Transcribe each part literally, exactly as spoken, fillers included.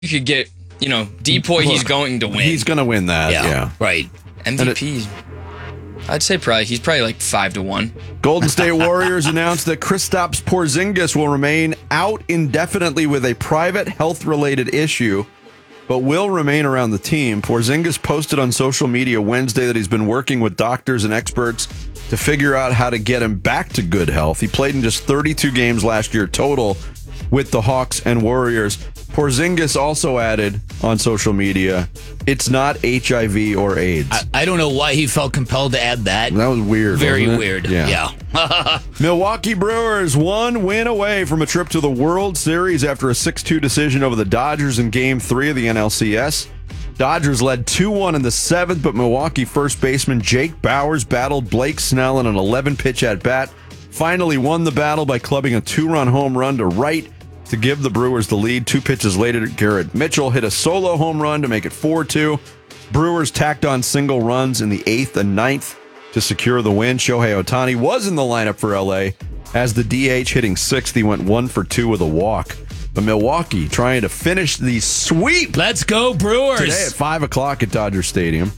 you could get, you know, Depoy, Look, he's going to win. He's going to win that, yeah. yeah. Right. M V P, I'd say probably, he's probably like five to one. Golden State Warriors announced that Kristaps Porzingis will remain out indefinitely with a private health-related issue, but will remain around the team. Porzingis posted on social media Wednesday that he's been working with doctors and experts to figure out how to get him back to good health. He played in just thirty-two games last year total with the Hawks and Warriors. Porzingis also added on social media, it's not H I V or AIDS. I, I don't know why he felt compelled to add that. That was weird. Very wasn't it? weird. Yeah. yeah. Milwaukee Brewers one win away from a trip to the World Series after a six two decision over the Dodgers in Game three of the N L C S. Dodgers led two one in the seventh, but Milwaukee first baseman Jake Bauers battled Blake Snell in an eleven-pitch at-bat. Finally won the battle by clubbing a two-run home run to right to give the Brewers the lead. Two pitches later, Garrett Mitchell hit a solo home run to make it four two. Brewers tacked on single runs in the eighth and ninth to secure the win. Shohei Ohtani was in the lineup for L A as the D H, hitting sixth. He went one for two with a walk. But Milwaukee trying to finish the sweep. Let's go, Brewers. Today at five o'clock at Dodger Stadium.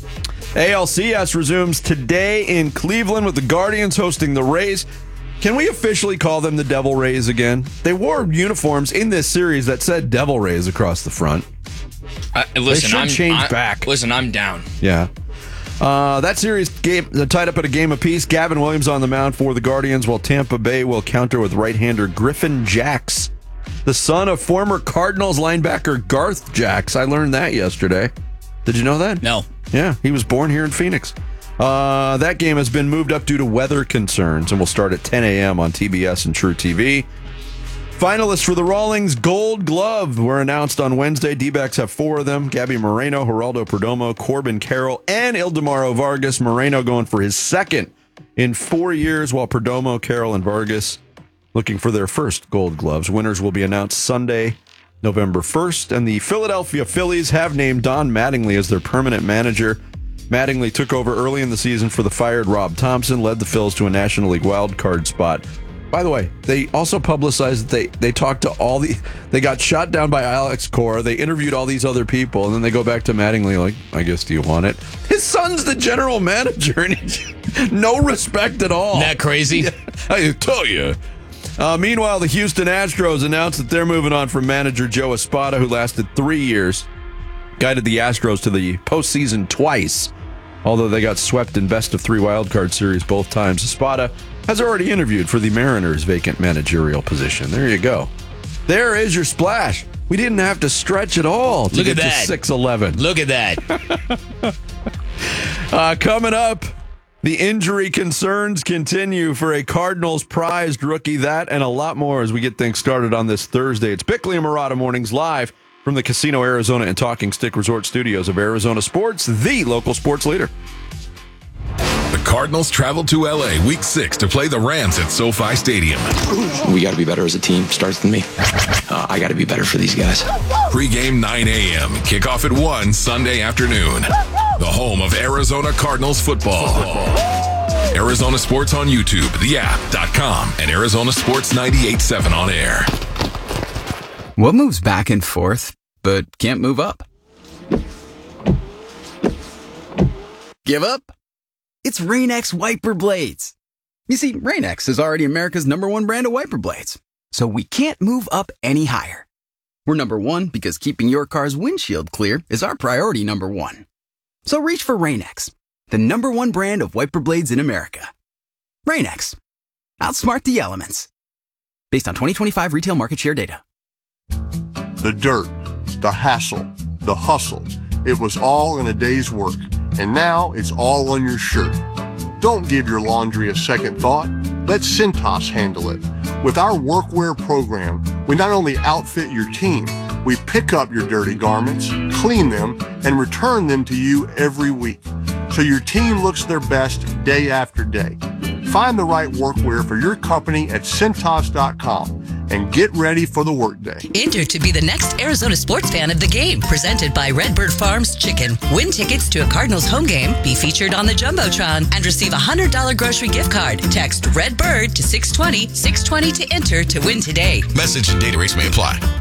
A L C S resumes today in Cleveland with the Guardians hosting the Rays. Can we officially call them the Devil Rays again? They wore uniforms in this series that said Devil Rays across the front. Uh, listen, they should I'm change I, back. Listen, I'm down. Yeah. Uh, that series game, tied up at a game apiece. Gavin Williams on the mound for the Guardians, while Tampa Bay will counter with right-hander Griffin Jax, the son of former Cardinals linebacker Garth Jax. I learned that yesterday. Did you know that? No. Yeah, he was born here in Phoenix. Uh, that game has been moved up due to weather concerns and will start at ten a.m. on T B S and True T V. Finalists for the Rawlings Gold Glove were announced on Wednesday. D-backs have four of them: Gabby Moreno, Geraldo Perdomo, Corbin Carroll, and Ildemaro Vargas. Moreno going for his second in four years, while Perdomo, Carroll, and Vargas looking for their first Gold Gloves. Winners will be announced Sunday, November first, and the Philadelphia Phillies have named Don Mattingly as their permanent manager. Mattingly took over early in the season for the fired Rob Thompson, led the Phils to a National League wildcard spot. By the way, they also publicized that they, they talked to all the... They got shot down by Alex Cora. They interviewed all these other people, and then they go back to Mattingly like, I guess, do you want it? His son's the general manager, and he, no respect at all. Isn't that crazy? Yeah, I tell you. Uh, meanwhile, the Houston Astros announced that they're moving on from manager Joe Espada, who lasted three years, guided the Astros to the postseason twice, although they got swept in best-of-three wildcard series both times. Espada has already interviewed for the Mariners' vacant managerial position. There you go. There is your splash. We didn't have to stretch at all to Look get at that. to six eleven. Look at that. uh, coming up, the injury concerns continue for a Cardinals prized rookie. That and a lot more as we get things started on this Thursday. It's Bickley and Murata Mornings live from the Casino Arizona and Talking Stick Resort Studios of Arizona Sports, the local sports leader. The Cardinals travel to L A week six to play the Rams at SoFi Stadium. We got to be better as a team. Starts with me. Uh, I got to be better for these guys. Pre-game nine a.m. Kickoff at one Sunday afternoon. The home of Arizona Cardinals football. Arizona Sports on YouTube, the app dot com, and Arizona Sports ninety-eight point seven on air. What moves back and forth, but can't move up? Give up? It's Rain-X wiper blades. You see, Rain-X is already America's number one brand of wiper blades, so we can't move up any higher. We're number one because keeping your car's windshield clear is our priority number one. So reach for Rain-X, the number one brand of wiper blades in America. Rain-X. Outsmart the elements. Based on twenty twenty-five retail market share data. The dirt, the hassle, the hustle. It was all in a day's work. And now it's all on your shirt. Don't give your laundry a second thought. Let Cintas handle it. With our workwear program, we not only outfit your team, we pick up your dirty garments, clean them, and return them to you every week. So your team looks their best day after day. Find the right workwear for your company at Cintas dot com. And get ready for the workday. Enter to be the next Arizona sports fan of the game. Presented by Redbird Farms Chicken. Win tickets to a Cardinals home game, be featured on the Jumbotron, and receive a one hundred dollars grocery gift card. Text Redbird to six twenty, six twenty to enter to win today. Message and data rates may apply.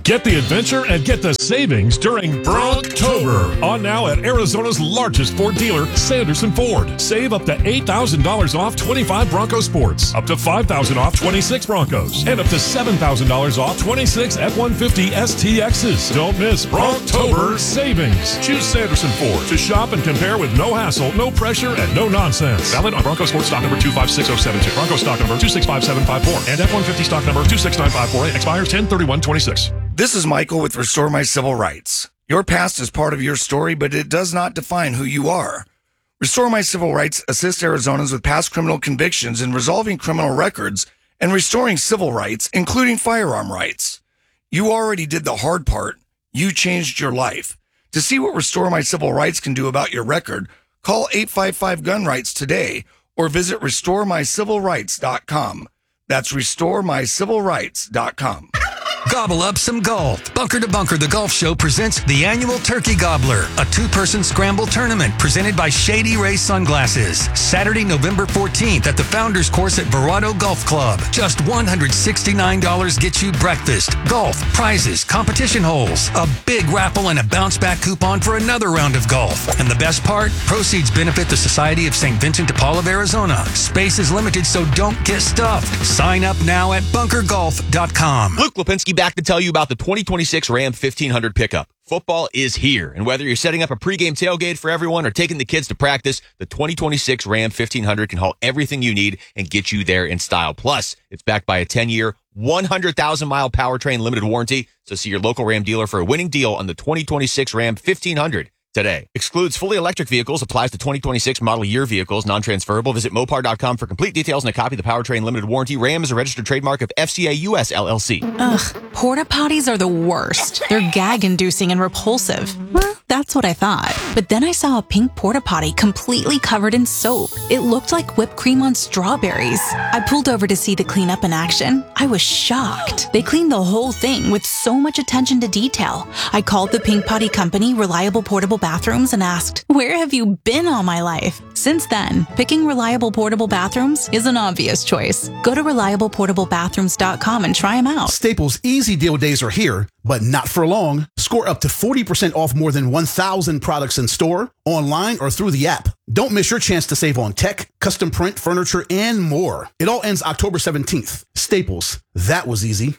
Get the adventure and get the savings during Bronktober. On now at Arizona's largest Ford dealer, Sanderson Ford. Save up to eight thousand dollars off twenty-five Bronco Sports, up to five thousand dollars off twenty-six Broncos, and up to seven thousand dollars off twenty-six F one fifty S T Xs. Don't miss Bronktober savings. Choose Sanderson Ford to shop and compare with no hassle, no pressure, and no nonsense. Valid on Bronco Sports stock number two five six zero seven two, Bronco stock number two six five seven five four, and F one fifty stock number two six nine five four eight. Expires ten thirty-one twenty-six. This is Michael with Restore My Civil Rights. Your past is part of your story, but it does not define who you are. Restore My Civil Rights assists Arizonans with past criminal convictions in resolving criminal records and restoring civil rights, including firearm rights. You already did the hard part. You changed your life. To see what Restore My Civil Rights can do about your record, call eight five five gun rights today or visit restore my civil rights dot com. That's restore my civil rights dot com. Gobble up some golf. Bunker to Bunker, the golf show presents the annual Turkey Gobbler, a two-person scramble tournament presented by Shady Ray Sunglasses. Saturday, November fourteenth at the Founders Course at Verado Golf Club. Just one hundred sixty-nine dollars gets you breakfast, golf, prizes, competition holes, a big raffle, and a bounce-back coupon for another round of golf. And the best part? Proceeds benefit the Society of Saint Vincent de Paul of Arizona. Space is limited, so don't get stuffed. Sign up now at bunker golf dot com. Luke Lipinski back to tell you about the twenty twenty-six Ram fifteen hundred pickup. Football is here, and whether you're setting up a pregame tailgate for everyone or taking the kids to practice, the twenty twenty-six Ram fifteen hundred can haul everything you need and get you there in style. Plus, it's backed by a ten-year, one hundred thousand mile powertrain limited warranty, so see your local Ram dealer for a winning deal on the twenty twenty-six Ram fifteen hundred. Today. Excludes fully electric vehicles, applies to twenty twenty-six model year vehicles, non-transferable. Visit Mopar dot com for complete details and a copy of the powertrain limited warranty. Ram is a registered trademark of F C A U S L L C. Ugh, porta potties are the worst. They're gag-inducing and repulsive. Well, that's what I thought. But then I saw a pink porta potty completely covered in soap. It looked like whipped cream on strawberries. I pulled over to see the cleanup in action. I was shocked. They cleaned the whole thing with so much attention to detail. I called the Pink Potty Company, Reliable Portable Bathrooms, and asked, where have you been all my life? Since then, picking reliable portable bathrooms is an obvious choice. Go to reliable portable bathrooms dot com and try them out. Staples Easy Deal Days are here, but not for long. Score up to forty percent off more than one thousand products in store, online, or through the app. Don't miss your chance to save on tech, custom print, furniture, and more. It all ends October seventeenth. Staples. That was easy.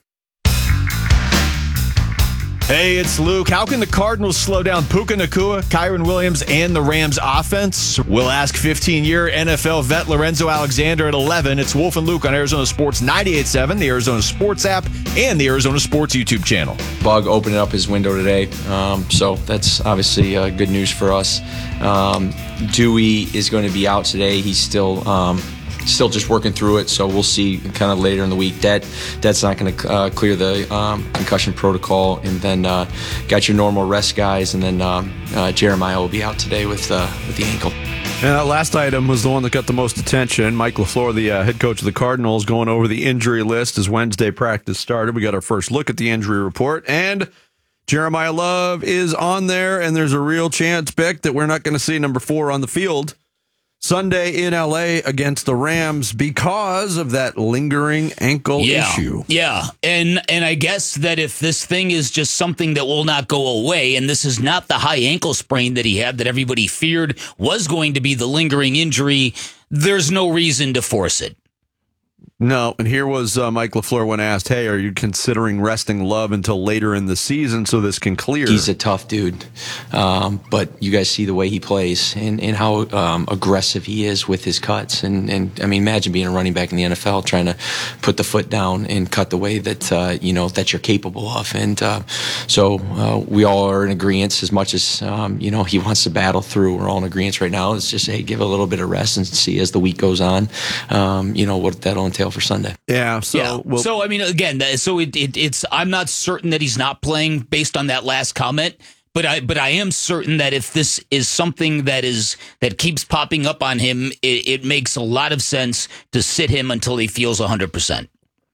Hey, it's Luke. How can the Cardinals slow down Puka Nacua, Kyron Williams, and the Rams offense? We'll ask fifteen-year N F L vet Lorenzo Alexander at eleven. It's Wolf and Luke on Arizona Sports ninety-eight point seven, the Arizona Sports app, and the Arizona Sports YouTube channel. Bug opening up his window today, um, so that's obviously uh, good news for us. Um, Dewey is going to be out today. He's still... Um, Still just working through it, so we'll see kind of later in the week. That that's not going to uh, clear the um, concussion protocol, and then uh, got your normal rest guys, and then um, uh, Jeremiah will be out today with uh, with the ankle. And that last item was the one that got the most attention. Mike LaFleur, the uh, head coach of the Cardinals, going over the injury list as Wednesday practice started. We got our first look at the injury report, and Jeremiah Love is on there, and there's a real chance, Beck, that we're not going to see number four on the field Sunday in L A against the Rams because of that lingering ankle yeah, issue. Yeah, and and I guess that if this thing is just something that will not go away, and this is not the high ankle sprain that he had that everybody feared was going to be the lingering injury, there's no reason to force it. No, and here was uh, Mike LaFleur when asked, hey, are you considering resting Love until later in the season so this can clear? He's a tough dude, um, but you guys see the way he plays and, and how um, aggressive he is with his cuts. And, and I mean, imagine being a running back in the N F L trying to put the foot down and cut the way that, uh, you know, that you're capable of. And uh, so uh, we all are in agreement as much as, um, you know, he wants to battle through. We're all in agreement right now. It's just, hey, give a little bit of rest and see as the week goes on, um, you know, what that'll entail for Sunday. Yeah. So, yeah. We'll, so I mean, again, so it, it, it's. I'm not certain that he's not playing based on that last comment, but I, but I am certain that if this is something that is that keeps popping up on him, it, it makes a lot of sense to sit him until he feels one hundred percent.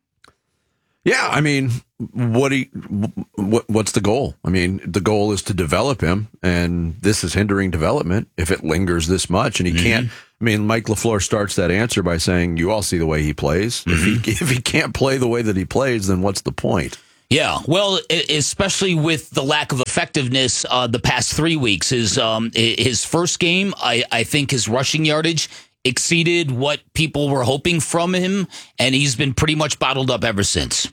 Yeah, I mean, what he, what what's the goal? I mean, the goal is to develop him, and this is hindering development if it lingers this much, and he mm-hmm. can't. I mean, Mike LaFleur starts that answer by saying, "You all see the way he plays. Mm-hmm. If he if he can't play the way that he plays, then what's the point?" Yeah, well, especially with the lack of effectiveness uh, the past three weeks. His um, his first game, I, I think his rushing yardage exceeded what people were hoping from him, and he's been pretty much bottled up ever since.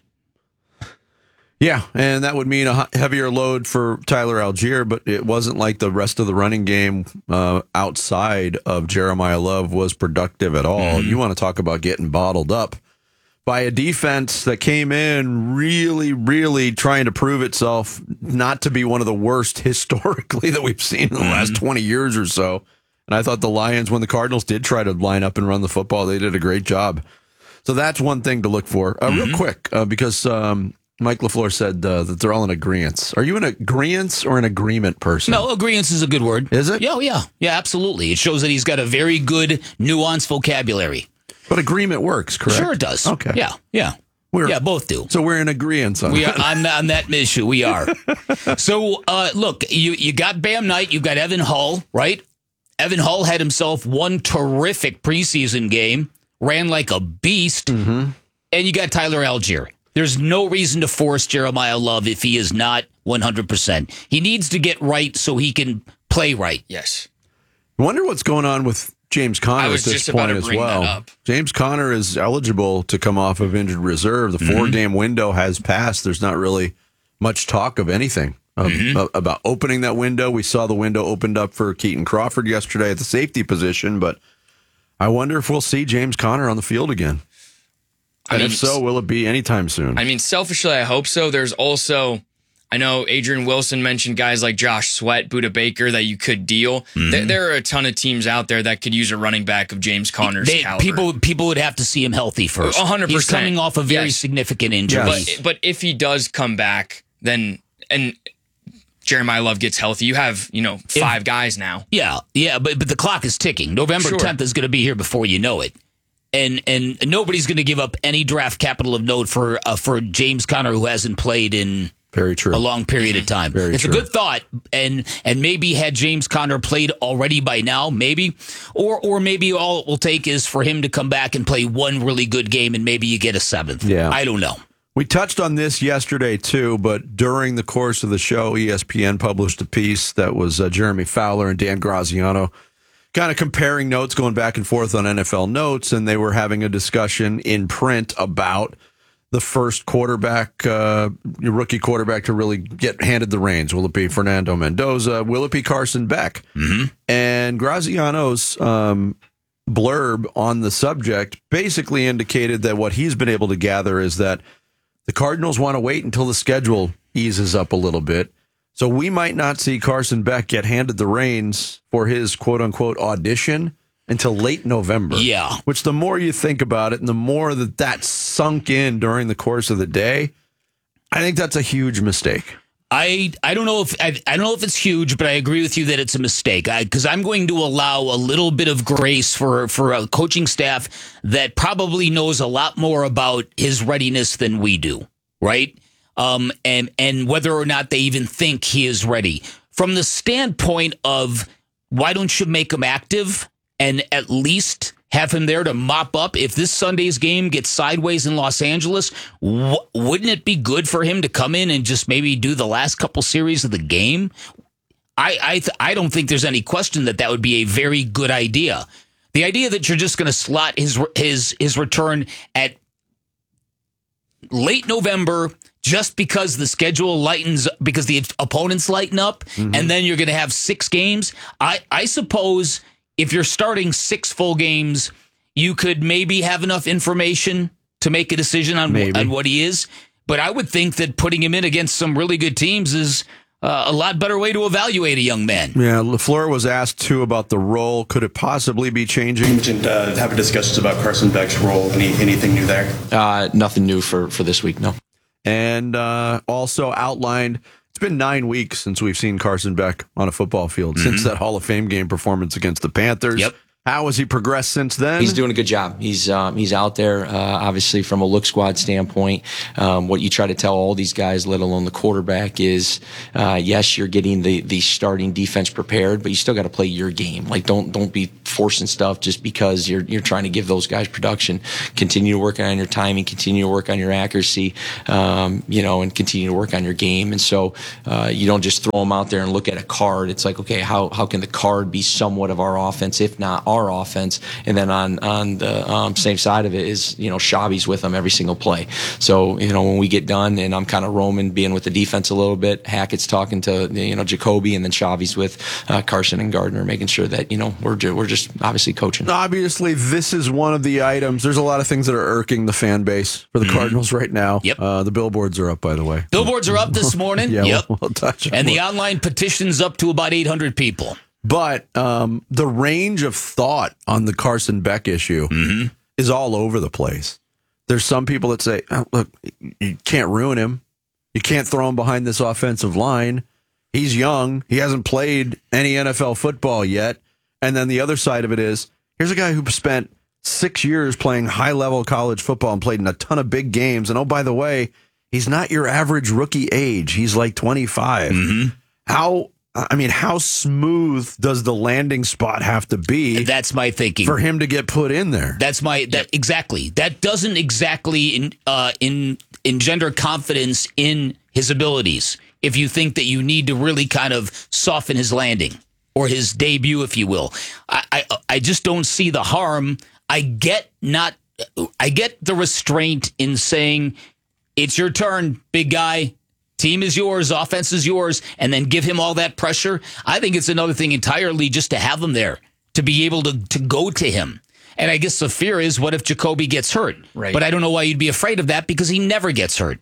Yeah, and that would mean a heavier load for Tyler Algier, but it wasn't like the rest of the running game uh, outside of Jeremiah Love was productive at all. Mm-hmm. You want to talk about getting bottled up by a defense that came in really, really trying to prove itself not to be one of the worst historically that we've seen in the mm-hmm. last twenty years or so. And I thought the Lions, when the Cardinals did try to line up and run the football, they did a great job. So that's one thing to look for. Uh, mm-hmm. Real quick, uh, because um, Mike LaFleur said uh, that they're all in agreement. Are you an agreement or an agreement person? No, agreement is a good word. Is it? Yeah, yeah. Yeah, absolutely. It shows that he's got a very good, nuanced vocabulary. But agreement works, correct? Sure it does. Okay. Yeah, yeah. We're, yeah, both do. So we're in agreement on we that. Are, on, on that issue, we are. So, uh, look, you, you got Bam Knight, you've got Evan Hull, right? Evan Hull had himself one terrific preseason game, ran like a beast, mm-hmm. and you got Tyler Algier. There's no reason to force Jeremiah Love if he is not one hundred percent. He needs to get right so he can play right. Yes. I wonder what's going on with James Conner I was at this just point about to as bring well. that up. James Conner is eligible to come off of injured reserve. The Mm-hmm. four-game window has passed. There's not really much talk of anything of, Mm-hmm. of, about opening that window. We saw the window opened up for Keaton Crawford yesterday at the safety position, but I wonder if we'll see James Conner on the field again. I And mean, if so, will it be anytime soon? I mean, selfishly, I hope so. There's also, I know Adrian Wilson mentioned guys like Josh Sweat, Budda Baker that you could deal. Mm-hmm. There, there are a ton of teams out there that could use a running back of James Conner's They, caliber. people, people would have to see him healthy first. one hundred percent. He's coming off a very Yes. significant injury. But, but if he does come back, then, and Jeremiah Love gets healthy, you have, you know, five if, guys now. Yeah, yeah, but, but the clock is ticking. November Sure. tenth is going to be here before you know it. And and nobody's going to give up any draft capital of note for uh, for James Conner, who hasn't played in Very true. a long period of time. Very it's true. a good thought, and and maybe had James Conner played already by now, maybe, or or maybe all it will take is for him to come back and play one really good game, and maybe you get a seventh. Yeah. I don't know. We touched on this yesterday, too, but during the course of the show, E S P N published a piece that was uh, Jeremy Fowler and Dan Graziano kind of comparing notes, going back and forth on N F L notes, and they were having a discussion in print about the first quarterback, uh, rookie quarterback to really get handed the reins. Will it be Fernando Mendoza? Will it be Carson Beck? Mm-hmm. And Graziano's um, blurb on the subject basically indicated that what he's been able to gather is that the Cardinals want to wait until the schedule eases up a little bit. So we might not see Carson Beck get handed the reins for his quote-unquote audition until late November. Yeah. Which the more you think about it and the more that that sunk in during the course of the day, I think that's a huge mistake. I I don't know if I, I don't know if it's huge, but I agree with you that it's a mistake. Because I'm going to allow a little bit of grace for for a coaching staff that probably knows a lot more about his readiness than we do, right? Um, and and whether or not they even think he is ready. From the standpoint of why don't you make him active and at least have him there to mop up if this Sunday's game gets sideways in Los Angeles? W- wouldn't it be good for him to come in and just maybe do the last couple series of the game? I I, th- I don't think there's any question that that would be a very good idea. The idea that you're just going to slot his his his return at late November just because the schedule lightens, because the opponents lighten up, mm-hmm. and then you're going to have six games. I, I suppose if you're starting six full games, you could maybe have enough information to make a decision on, on what he is. But I would think that putting him in against some really good teams is uh, a lot better way to evaluate a young man. Yeah, LaFleur was asked, too, about the role. Could it possibly be changing? You mentioned uh, having discussions about Carson Beck's role. Any, anything new there? Uh, nothing new for, for this week, no. And uh, also outlined, it's been nine weeks since we've seen Carson Beck on a football field, mm-hmm. since that Hall of Fame game performance against the Panthers. Yep. How has he progressed since then? He's doing a good job. He's um, he's out there, uh, obviously, from a look squad standpoint. Um, what you try to tell all these guys, let alone the quarterback, is uh, yes, you're getting the the starting defense prepared, but you still got to play your game. Like don't don't be forcing stuff just because you're you're trying to give those guys production. Continue to work on your timing. Continue to work on your accuracy. Um, you know, and continue to work on your game. And so uh, you don't just throw them out there and look at a card. It's like, okay, how how can the card be somewhat of our offense, if not our offense? And then on on the um, same side of it is, you know, Shabby's with them every single play. So, you know, when we get done and I'm kind of roaming, being with the defense a little bit, Hackett's talking to, you know, Jacoby, and then Shabby's with uh, Carson and Gardner, making sure that, you know, we're, ju- we're just obviously coaching. Obviously, this is one of the items. There's a lot of things that are irking the fan base for the mm-hmm. Cardinals right now. Yep. Uh, the billboards are up, by the way. Billboards are up this morning. yeah, yep. We'll, we'll touch on And more. the online petition's up to about eight hundred people. But um, the range of thought on the Carson Beck issue mm-hmm. is all over the place. There's some people that say, oh, look, you can't ruin him. You can't throw him behind this offensive line. He's young. He hasn't played any N F L football yet. And then the other side of it is, here's a guy who spent six years playing high-level college football and played in a ton of big games. And oh, by the way, he's not your average rookie age. He's like twenty-five. Mm-hmm. How... I mean, how smooth does the landing spot have to be? That's my thinking. For him to get put in there. That's my that exactly. That doesn't exactly in, uh, in engender confidence in his abilities. If you think that you need to really kind of soften his landing or his debut, if you will, I I, I just don't see the harm. I get not. I get the restraint in saying it's your turn, big guy. Team is yours, offense is yours, and then give him all that pressure. I think it's another thing entirely just to have him there, to be able to, to go to him. And I guess the fear is, what if Jacoby gets hurt? Right. But I don't know why you'd be afraid of that, because he never gets hurt.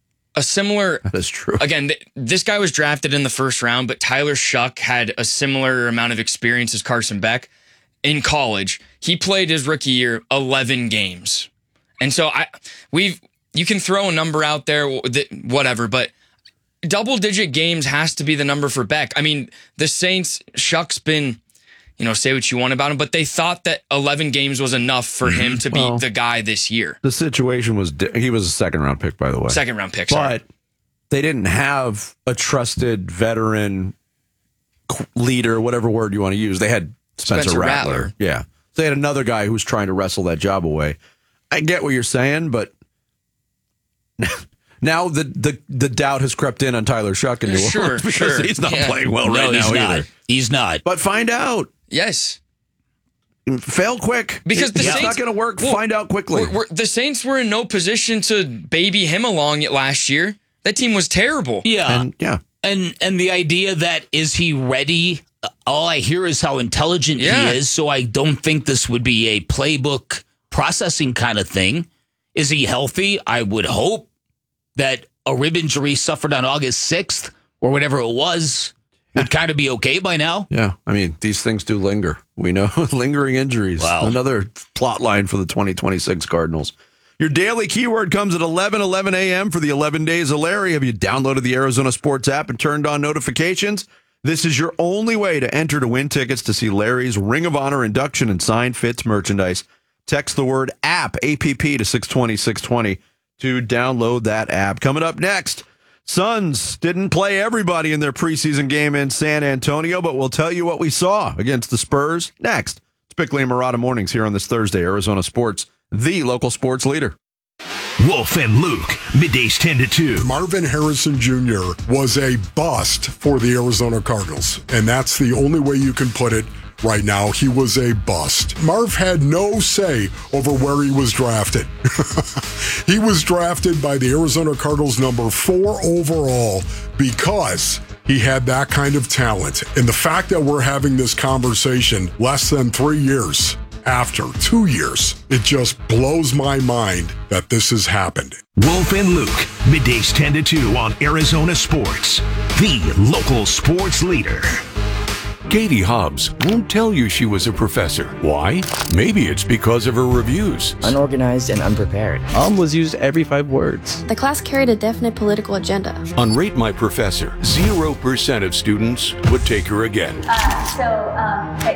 A similar... That is true. Again, th- this guy was drafted in the first round, but Tyler Shuck had a similar amount of experience as Carson Beck in college. He played his rookie year eleven games. And so I, we've you can throw a number out there, whatever, but double-digit games has to be the number for Beck. I mean, the Saints, Shuck's been, you know, say what you want about him, but they thought that eleven games was enough for mm-hmm. him to be well, the guy this year. The situation was, he was a second-round pick, by the way. Second-round pick, sorry. But they didn't have a trusted veteran leader, whatever word you want to use. They had Spencer, Spencer Rattler. Rattler. Yeah. They had another guy who was trying to wrestle that job away. I get what you're saying, but... Now the, the the doubt has crept in on Tyler Shuck in New sure, Orleans because sure. he's not yeah. playing well no, right he's now not. either. He's not. But find out. Yes. Fail quick. Because the it's Saints, not going to work. Well, find out quickly. We're, we're, the Saints were in no position to baby him along last year. That team was terrible. Yeah. And, yeah. And, and the idea that, is he ready? All I hear is how intelligent yeah. he is, so I don't think this would be a playbook processing kind of thing. Is he healthy? I would hope that a rib injury suffered on August sixth or whatever it was would kind of be okay by now. Yeah. I mean, these things do linger. We know lingering injuries. Wow. Another plot line for the twenty twenty-six Cardinals. Your daily keyword comes at eleven eleven a.m. for the eleven days of Larry. Have you downloaded the Arizona Sports app and turned on notifications? This is your only way to enter to win tickets to see Larry's Ring of Honor induction and signed Fits merchandise. Text the word app, A P P, to six twenty, six twenty to download that app. Coming up next, Suns didn't play everybody in their preseason game in San Antonio, but we'll tell you what we saw against the Spurs next. It's Bickley and Murata Mornings here on this Thursday, Arizona Sports, the local sports leader. Wolf and Luke, middays ten to two. Marvin Harrison Junior was a bust for the Arizona Cardinals, and that's the only way you can put it. Right now, he was a bust. Marv had no say over where he was drafted. He was drafted by the Arizona Cardinals number four overall because he had that kind of talent. And the fact that we're having this conversation less than three years after, two years, it just blows my mind that this has happened. Wolf and Luke, middays ten to two on Arizona Sports, the local sports leader. Katie Hobbs won't tell you she was a professor. Why? Maybe it's because of her reviews. Unorganized and unprepared. Um was used every five words. The class carried a definite political agenda. On Rate My Professor, zero percent of students would take her again. Uh, so, um,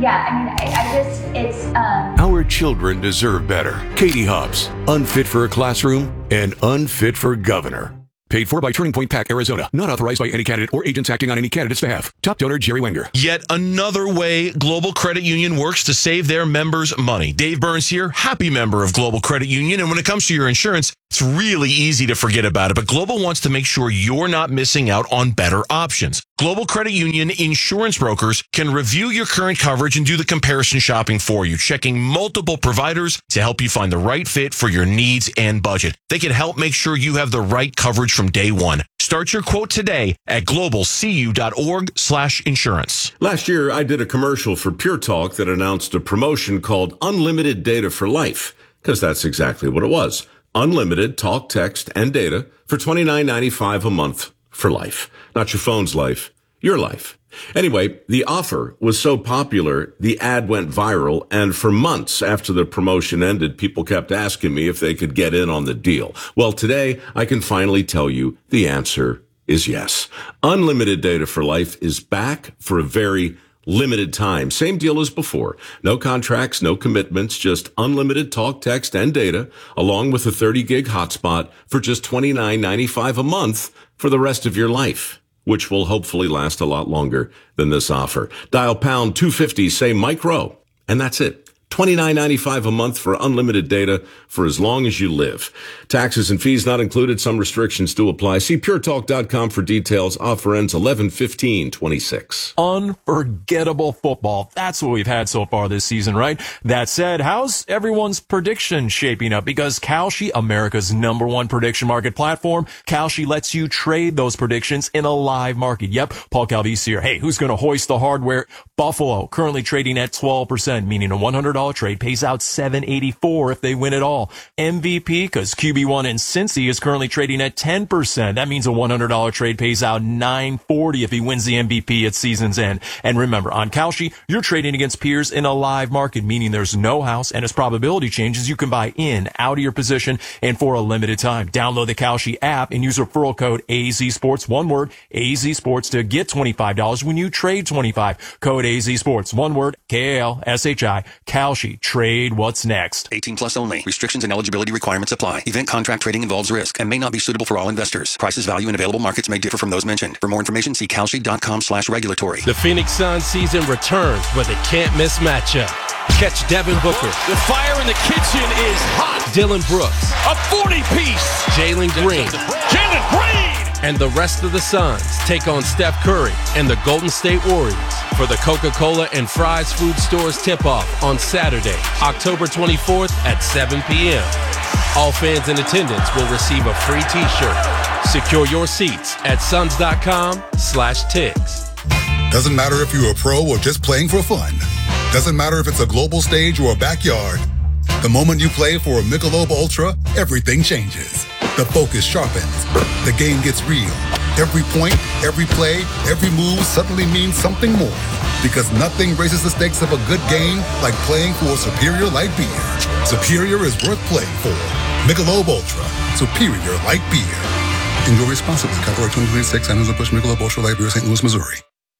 Yeah, I mean, I, I just, it's, um... Our children deserve better. Katie Hobbs, unfit for a classroom and unfit for governor. Paid for by Turning Point PAC, Arizona. Not authorized by any candidate or agents acting on any candidate's behalf. Top donor, Jerry Wenger. Yet another way Global Credit Union works to save their members money. Dave Burns here, happy member of Global Credit Union. And when it comes to your insurance, it's really easy to forget about it. But Global wants to make sure you're not missing out on better options. Global Credit Union insurance brokers can review your current coverage and do the comparison shopping for you, checking multiple providers to help you find the right fit for your needs and budget. They can help make sure you have the right coverage from day one. Start your quote today at globalcu.org slash insurance. Last year, I did a commercial for Pure Talk that announced a promotion called Unlimited Data for Life, because that's exactly what it was. Unlimited talk, text, and data for twenty-nine ninety-five a month for life. Not your phone's life, your life. Anyway, the offer was so popular, the ad went viral, and for months after the promotion ended, people kept asking me if they could get in on the deal. Well, today, I can finally tell you the answer is yes. Unlimited Data for Life is back for a very limited time. Same deal as before. No contracts, no commitments, just unlimited talk, text, and data, along with a thirty gig hotspot for just twenty-nine ninety-five a month for the rest of your life, which will hopefully last a lot longer than this offer. Dial pound two fifty, say micro, and that's it. twenty-nine ninety-five a month for unlimited data for as long as you live. Taxes and fees not included. Some restrictions do apply. See pure talk dot com for details. Offer ends eleven fifteen twenty-six. Unforgettable football. That's what we've had so far this season, right? That said, how's everyone's prediction shaping up? Because Kalshi, America's number one prediction market platform, Kalshi lets you trade those predictions in a live market. Yep, Paul Calvisi here. Hey, who's going to hoist the hardware? Buffalo, currently trading at twelve percent, meaning a one hundred dollars trade pays out seven eighty-four if they win it all. M V P, because Q B one in Cincy is currently trading at ten percent. That means a one hundred dollars trade pays out nine forty if he wins the M V P at season's end. And remember, on Kalshi, you're trading against peers in a live market, meaning there's no house, and as probability changes, you can buy in, out of your position, and for a limited time. Download the Kalshi app and use referral code A Z Sports, one word, A Z Sports, to get twenty-five dollars when you trade twenty-five dollars. Code A Z Sports, one word, K A L S H I, Kalshi. Trade what's next. eighteen plus only. Restrictions and eligibility requirements apply. Event contract trading involves risk and may not be suitable for all investors. Prices, value, and available markets may differ from those mentioned. For more information, see kalshi.com slash regulatory. The Phoenix Suns season returns with a can't-miss matchup. Catch Devin Booker. The fire in the kitchen is hot. Dillon Brooks. A forty-piece. Jalen Green. Jalen Green! And the rest of the Suns take on Steph Curry and the Golden State Warriors for the Coca-Cola and Fry's Food Stores tip-off on Saturday, October twenty-fourth at seven p.m. All fans in attendance will receive a free t-shirt. Secure your seats at suns.com slash tigs. Doesn't matter if you're a pro or just playing for fun. Doesn't matter if it's a global stage or a backyard. The moment you play for a Michelob Ultra, everything changes. The focus sharpens. The game gets real. Every point, every play, every move suddenly means something more. Because nothing raises the stakes of a good game like playing for a Superior Light Beer. Superior is worth playing for. Michelob Ultra. Superior Light Beer. Enjoy responsibly. Copyright twenty twenty-six. Anheuser-Busch Michelob Ultra Light Beer, Saint Louis, Missouri.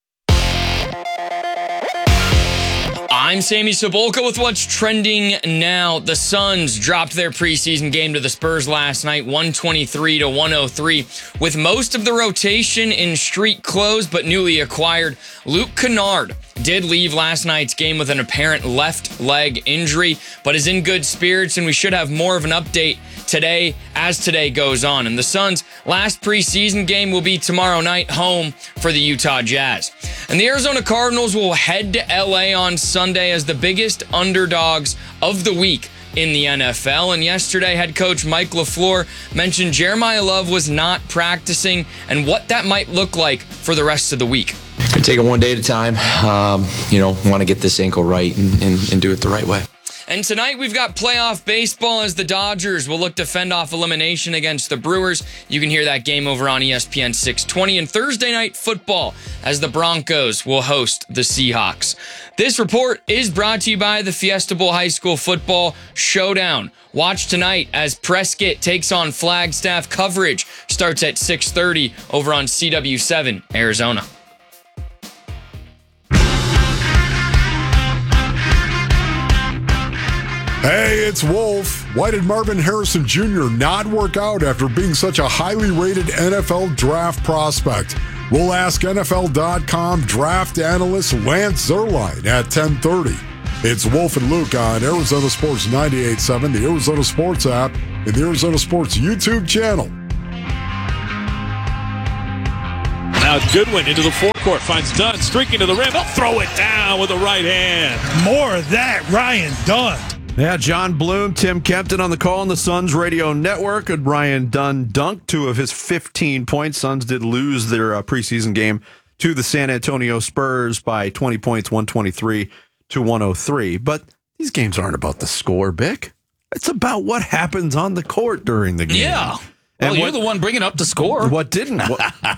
I'm Sammy Cebulka with what's trending now. The Suns dropped their preseason game to the Spurs last night, one twenty-three to one oh three, with most of the rotation in street clothes but newly acquired. Luke Kennard did leave last night's game with an apparent left leg injury, but is in good spirits, and we should have more of an update today as today goes on. And the Suns' last preseason game will be tomorrow night home for the Utah Jazz. And the Arizona Cardinals will head to L A on Sunday as the biggest underdogs of the week in the N F L. And yesterday, head coach Mike LaFleur mentioned Jeremiah Love was not practicing and what that might look like for the rest of the week. Take it one day at a time. Um, you know, want to get this ankle right and, and, and do it the right way. And tonight we've got playoff baseball as the Dodgers will look to fend off elimination against the Brewers. You can hear that game over on E S P N six twenty. And Thursday night football as the Broncos will host the Seahawks. This report is brought to you by the Fiesta Bowl High School Football Showdown. Watch tonight as Prescott takes on Flagstaff. Coverage starts at six thirty over on C W seven Arizona. Hey, it's Wolf. Why did Marvin Harrison Junior not work out after being such a highly rated N F L draft prospect? We'll ask N F L dot com draft analyst Lance Zierlein at ten thirty. It's Wolf and Luke on Arizona Sports ninety-eight point seven, the Arizona Sports app, and the Arizona Sports YouTube channel. Now Goodwin into the forecourt, finds Dunn, streaking to the rim. He'll throw it down with the right hand. More of that, Ryan Dunn. Yeah, John Bloom, Tim Kempton on the call on the Suns radio network. And Ryan Dunn dunked two of his fifteen points. Suns did lose their uh, preseason game to the San Antonio Spurs by twenty points, one twenty-three to one oh three. But these games aren't about the score, Bick. It's about what happens on the court during the game. Yeah. Well, And you're what- the one bringing up the score. What didn't? What,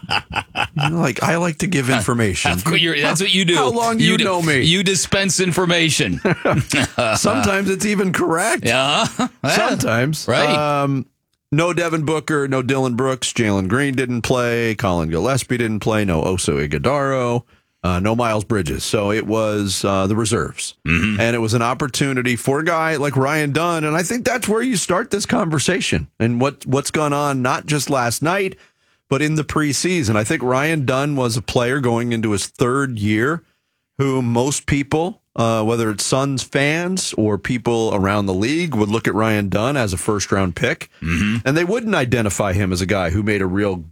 you know, like I like to give information. Of course, you're- that's what you do. How long do you, d- know me? You dispense information. Sometimes it's even correct. Yeah. Sometimes. Right. Um, no Devin Booker, no Dylan Brooks. Jalen Green didn't play. Colin Gillespie didn't play. No Oso Ighodaro. Uh, no Miles Bridges. So it was uh, the reserves. Mm-hmm. And it was an opportunity for a guy like Ryan Dunn. And I think that's where you start this conversation and what, what's gone on, not just last night, but in the preseason. I think Ryan Dunn was a player going into his third year who most people, uh, whether it's Suns fans or people around the league, would look at Ryan Dunn as a first-round pick. Mm-hmm. And they wouldn't identify him as a guy who made a real,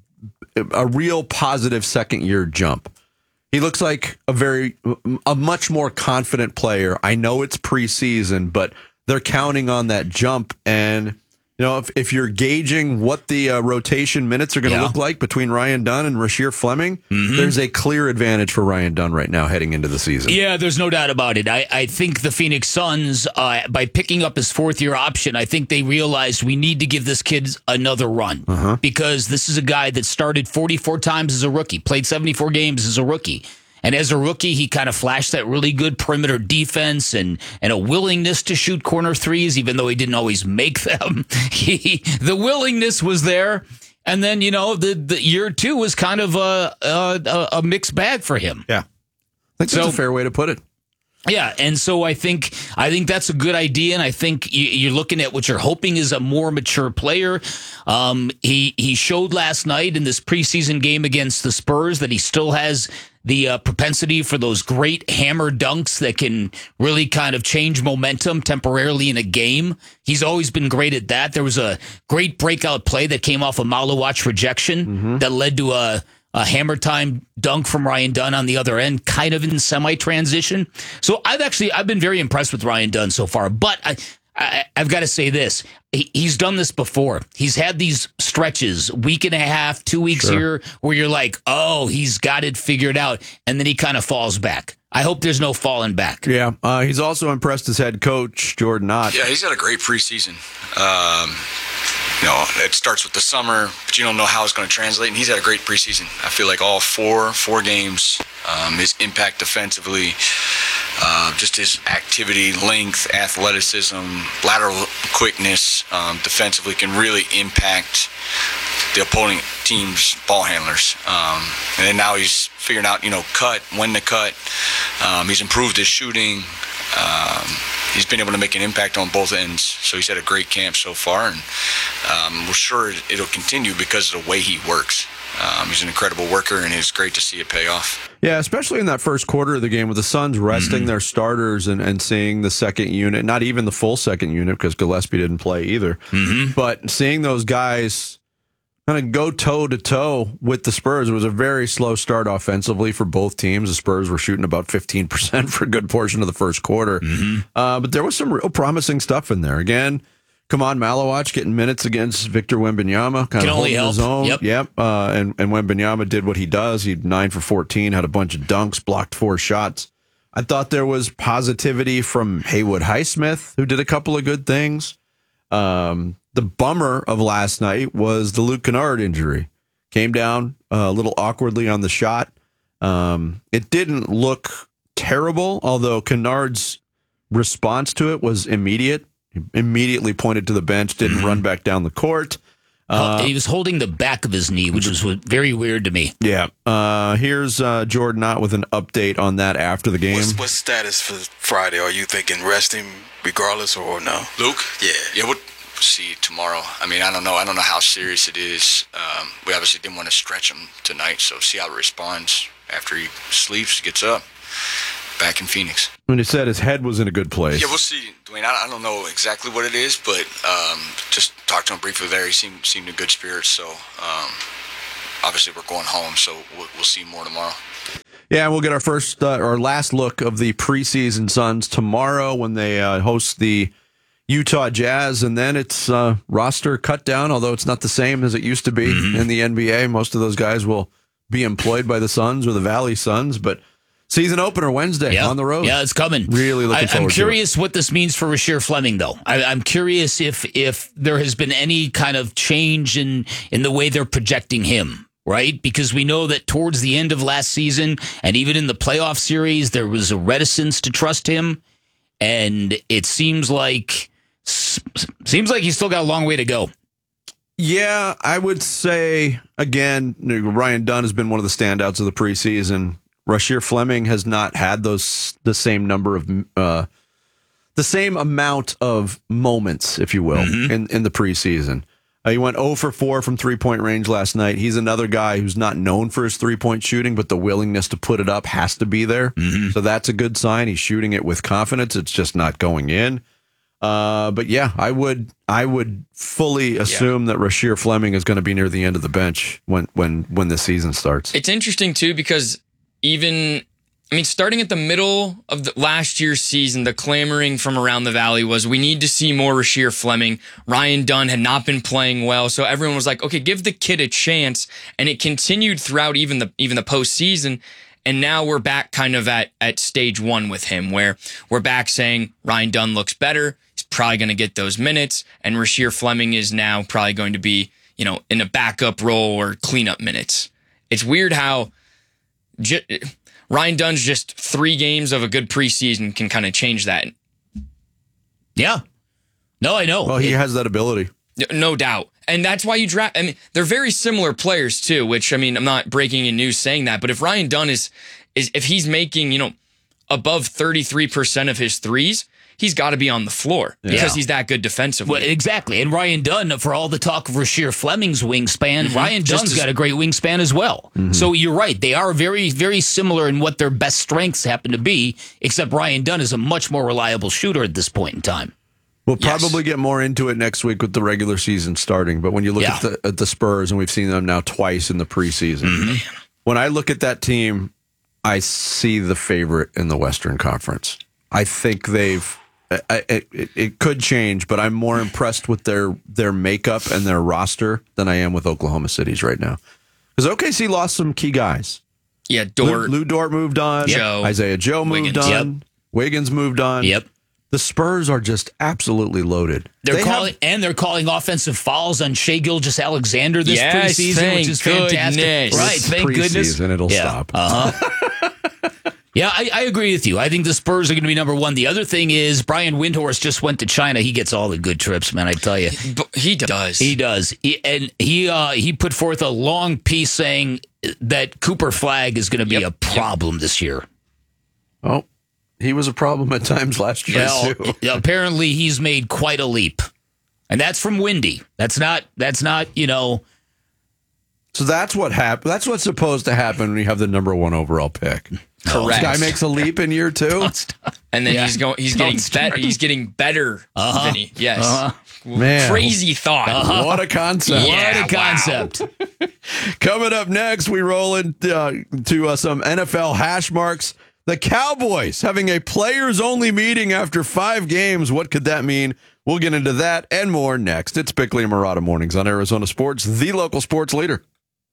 a real positive second-year jump. He looks like a very, a much more confident player. I know it's preseason, but they're counting on that jump. And, you know, if, if you're gauging what the uh, rotation minutes are going to Yeah. look like between Ryan Dunn and Rasheer Fleming, Mhm. there's a clear advantage for Ryan Dunn right now heading into the season. Yeah, there's no doubt about it. I, I think the Phoenix Suns, uh, by picking up his fourth year option, I think they realized we need to give this kid another run Uh-huh. because this is a guy that started forty-four times as a rookie, played seventy-four games as a rookie. And as a rookie, he kind of flashed that really good perimeter defense and, and a willingness to shoot corner threes, even though he didn't always make them. he, the willingness was there. And then, you know, the, the year two was kind of a, a, a mixed bag for him. Yeah. I think that's So- a fair way to put it. Yeah, and so I think I think that's a good idea, and I think you, you're looking at what you're hoping is a more mature player. Um, he he showed last night in this preseason game against the Spurs that he still has the uh, propensity for those great hammer dunks that can really kind of change momentum temporarily in a game. He's always been great at that. There was a great breakout play that came off a Malawatch rejection Mm-hmm. that led to a. A hammer time dunk from Ryan Dunn on the other end, kind of in semi-transition. So I've actually I've been very impressed with Ryan Dunn so far. But I, I I've got to say this: he, he's done this before. He's had these stretches, week and a half, two weeks Sure. here, where you're like, oh, he's got it figured out, and then he kind of falls back. I hope there's no falling back. Yeah. Uh, he's also impressed his head coach, Jordan Ott. Yeah, he's had a great preseason. Um, you know, it starts with the summer, but you don't know how it's going to translate. And he's had a great preseason. I feel like all four four games, um, his impact defensively, uh, just his activity, length, athleticism, lateral quickness, um, defensively can really impact the opposing team's ball handlers. Um, and then now he's figuring out, you know, cut, when to cut. Um, he's improved his shooting. Um, he's been able to make an impact on both ends. So he's had a great camp so far, and um, we're sure it'll continue because of the way he works. Um, he's an incredible worker, and it's great to see it pay off. Yeah, especially in that first quarter of the game with the Suns resting Mm-hmm. their starters and, and seeing the second unit, not even the full second unit because Gillespie didn't play either, Mm-hmm. but seeing those guys kind of go toe to toe with the Spurs. It was a very slow start offensively for both teams. The Spurs were shooting about fifteen percent for a good portion of the first quarter. Mm-hmm. Uh, but there was some real promising stuff in there. Again, come on, Malawatch getting minutes against Victor Wembanyama, kind Can of only holding his help. own. Yep. Yep. Uh, and, and Wembanyama did what he does. He nine for fourteen, had a bunch of dunks, blocked four shots. I thought there was positivity from Haywood Highsmith, who did a couple of good things. Um, the bummer of last night was the Luke Kennard injury. Came down uh, a little awkwardly on the shot. Um, it didn't look terrible, although Kennard's response to it was immediate. He immediately pointed to the bench, didn't Mm-hmm. run back down the court. Uh, he was holding the back of his knee, which was very weird to me. Yeah. Uh, here's uh, Jordan Ott with an update on that after the game. What's, what's status for Friday? Are you thinking rest him regardless or no? Luke? Yeah. Yeah, we'll see tomorrow. I mean, I don't know. I don't know how serious it is. Um, we obviously didn't want to stretch him tonight, so see how it responds after he sleeps, gets up, back in Phoenix. When he said his head was in a good place. Yeah, we'll see, Dwayne. I, I don't know exactly what it is, but um, just talked to him briefly there. He seemed seemed in good spirits, so um, obviously we're going home, so we'll, we'll see more tomorrow. Yeah, we'll get our first, uh, our last look of the preseason Suns tomorrow when they uh, host the Utah Jazz, and then it's uh, roster cut down, although it's not the same as it used to be mm-hmm. in the N B A. Most of those guys will be employed by the Suns or the Valley Suns, but season opener Wednesday yeah. on the road. Yeah, it's coming. Really looking I, forward I'm curious to it. what this means for Rasheer Fleming, though. I, I'm curious if if there has been any kind of change in in the way they're projecting him, right? Because we know that towards the end of last season and even in the playoff series, there was a reticence to trust him, and it seems like seems like he's still got a long way to go. Yeah, I would say, again, Ryan Dunn has been one of the standouts of the preseason. Rasheer Fleming has not had those the same number of uh, the same amount of moments, if you will, mm-hmm. in, in the preseason. Uh, he went zero for four from three-point range last night. He's another guy who's not known for his three-point shooting, but the willingness to put it up has to be there. Mm-hmm. So that's a good sign. He's shooting it with confidence. It's just not going in. Uh, but yeah, I would I would fully assume yeah. that Rasheer Fleming is going to be near the end of the bench when when when the season starts. It's interesting too because even I mean, starting at the middle of the last year's season, the clamoring from around the Valley was we need to see more Rasheer Fleming. Ryan Dunn had not been playing well, so everyone was like, okay, give the kid a chance, and it continued throughout even the even the postseason. And now we're back kind of at at stage one with him, where we're back saying Ryan Dunn looks better. He's probably going to get those minutes, and Rasheer Fleming is now probably going to be, you know, in a backup role or cleanup minutes. It's weird how j- Ryan Dunn's just three games of a good preseason can kind of change that. Yeah. No, I know. Well, he it, has that ability. No doubt. And that's why you draft. I mean, they're very similar players too, which, I mean, I'm not breaking in news saying that, but if Ryan Dunn is, is if he's making, you know, above thirty-three percent of his threes, he's got to be on the floor yeah. because he's that good defensively. Well, exactly. And Ryan Dunn, for all the talk of Rasheer Fleming's wingspan, mm-hmm. Ryan Dunn's as, got a great wingspan as well. Mm-hmm. So you're right. They are very, very similar in what their best strengths happen to be, except Ryan Dunn is a much more reliable shooter at this point in time. We'll yes. probably get more into it next week with the regular season starting. But when you look yeah. at, the, at the Spurs, and we've seen them now twice in the preseason, mm-hmm. when I look at that team, I see the favorite in the Western Conference. I think they've... I, it, it could change, but I'm more impressed with their, their makeup and their roster than I am with Oklahoma City's right now. Because O K C lost some key guys. Yeah, Dort. Lou, Lou Dort moved on. Joe. Isaiah Joe moved Wiggins. on. Yep. Wiggins moved on. Yep. The Spurs are just absolutely loaded. They're they calling have, and they're calling offensive fouls on Shai Gilgeous-Alexander this yes, preseason, which is goodness. fantastic. Right, thank goodness. And it'll yeah. stop. Uh-huh. yeah, I, I agree with you. I think the Spurs are going to be number one. The other thing is Brian Windhorst just went to China. He gets all the good trips, man. I tell you, he does. He does. He, and he uh, he put forth a long piece saying that Cooper Flagg is going to be yep. a problem yep. this year. Oh. He was a problem at times last year, well, too. Apparently, he's made quite a leap. And that's from Windy. That's not, that's not, you know. So that's what happened. That's what's supposed to happen when you have the number one overall pick. Correct. This guy makes a leap in year two. And then yeah. he's going. He's getting better. He's getting better. Uh-huh. Than he, yes. Uh-huh. Man, crazy thought. Uh-huh. What a concept! Yeah, what a concept! Wow. Coming up next, we roll into uh, to uh, some N F L hash marks. The Cowboys having a players-only meeting after five games. What could that mean? We'll get into that and more next. It's Bickley and Murata Mornings on Arizona Sports, the local sports leader.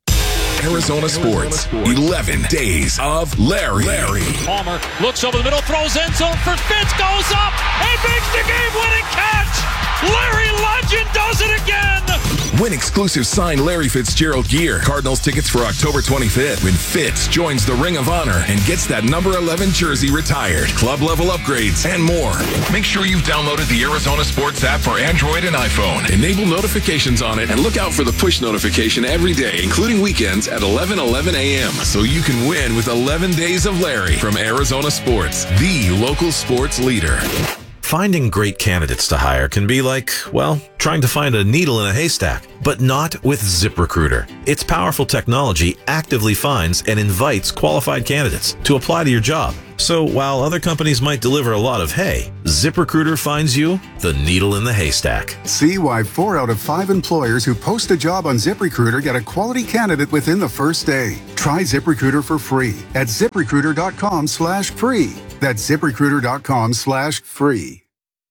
Arizona Sports, eleven days of Larry. Larry. Palmer looks over the middle, throws end zone for Fitz, goes up, and makes the game-winning catch. Larry Legend does it again! Win exclusive signed Larry Fitzgerald gear. Cardinals tickets for October twenty-fifth when Fitz joins the Ring of Honor and gets that number eleven jersey retired. Club level upgrades and more. Make sure you've downloaded the Arizona Sports app for Android and iPhone. Enable notifications on it and look out for the push notification every day, including weekends at eleven eleven a.m. so you can win with eleven days of Larry from Arizona Sports, the local sports leader. Finding great candidates to hire can be like, well, trying to find a needle in a haystack, but not with ZipRecruiter. Its powerful technology actively finds and invites qualified candidates to apply to your job. So while other companies might deliver a lot of hay, ZipRecruiter finds you the needle in the haystack. See why four out of five employers who post a job on ZipRecruiter get a quality candidate within the first day. Try ZipRecruiter for free at ZipRecruiter.com slash free. That's ZipRecruiter.com slash free.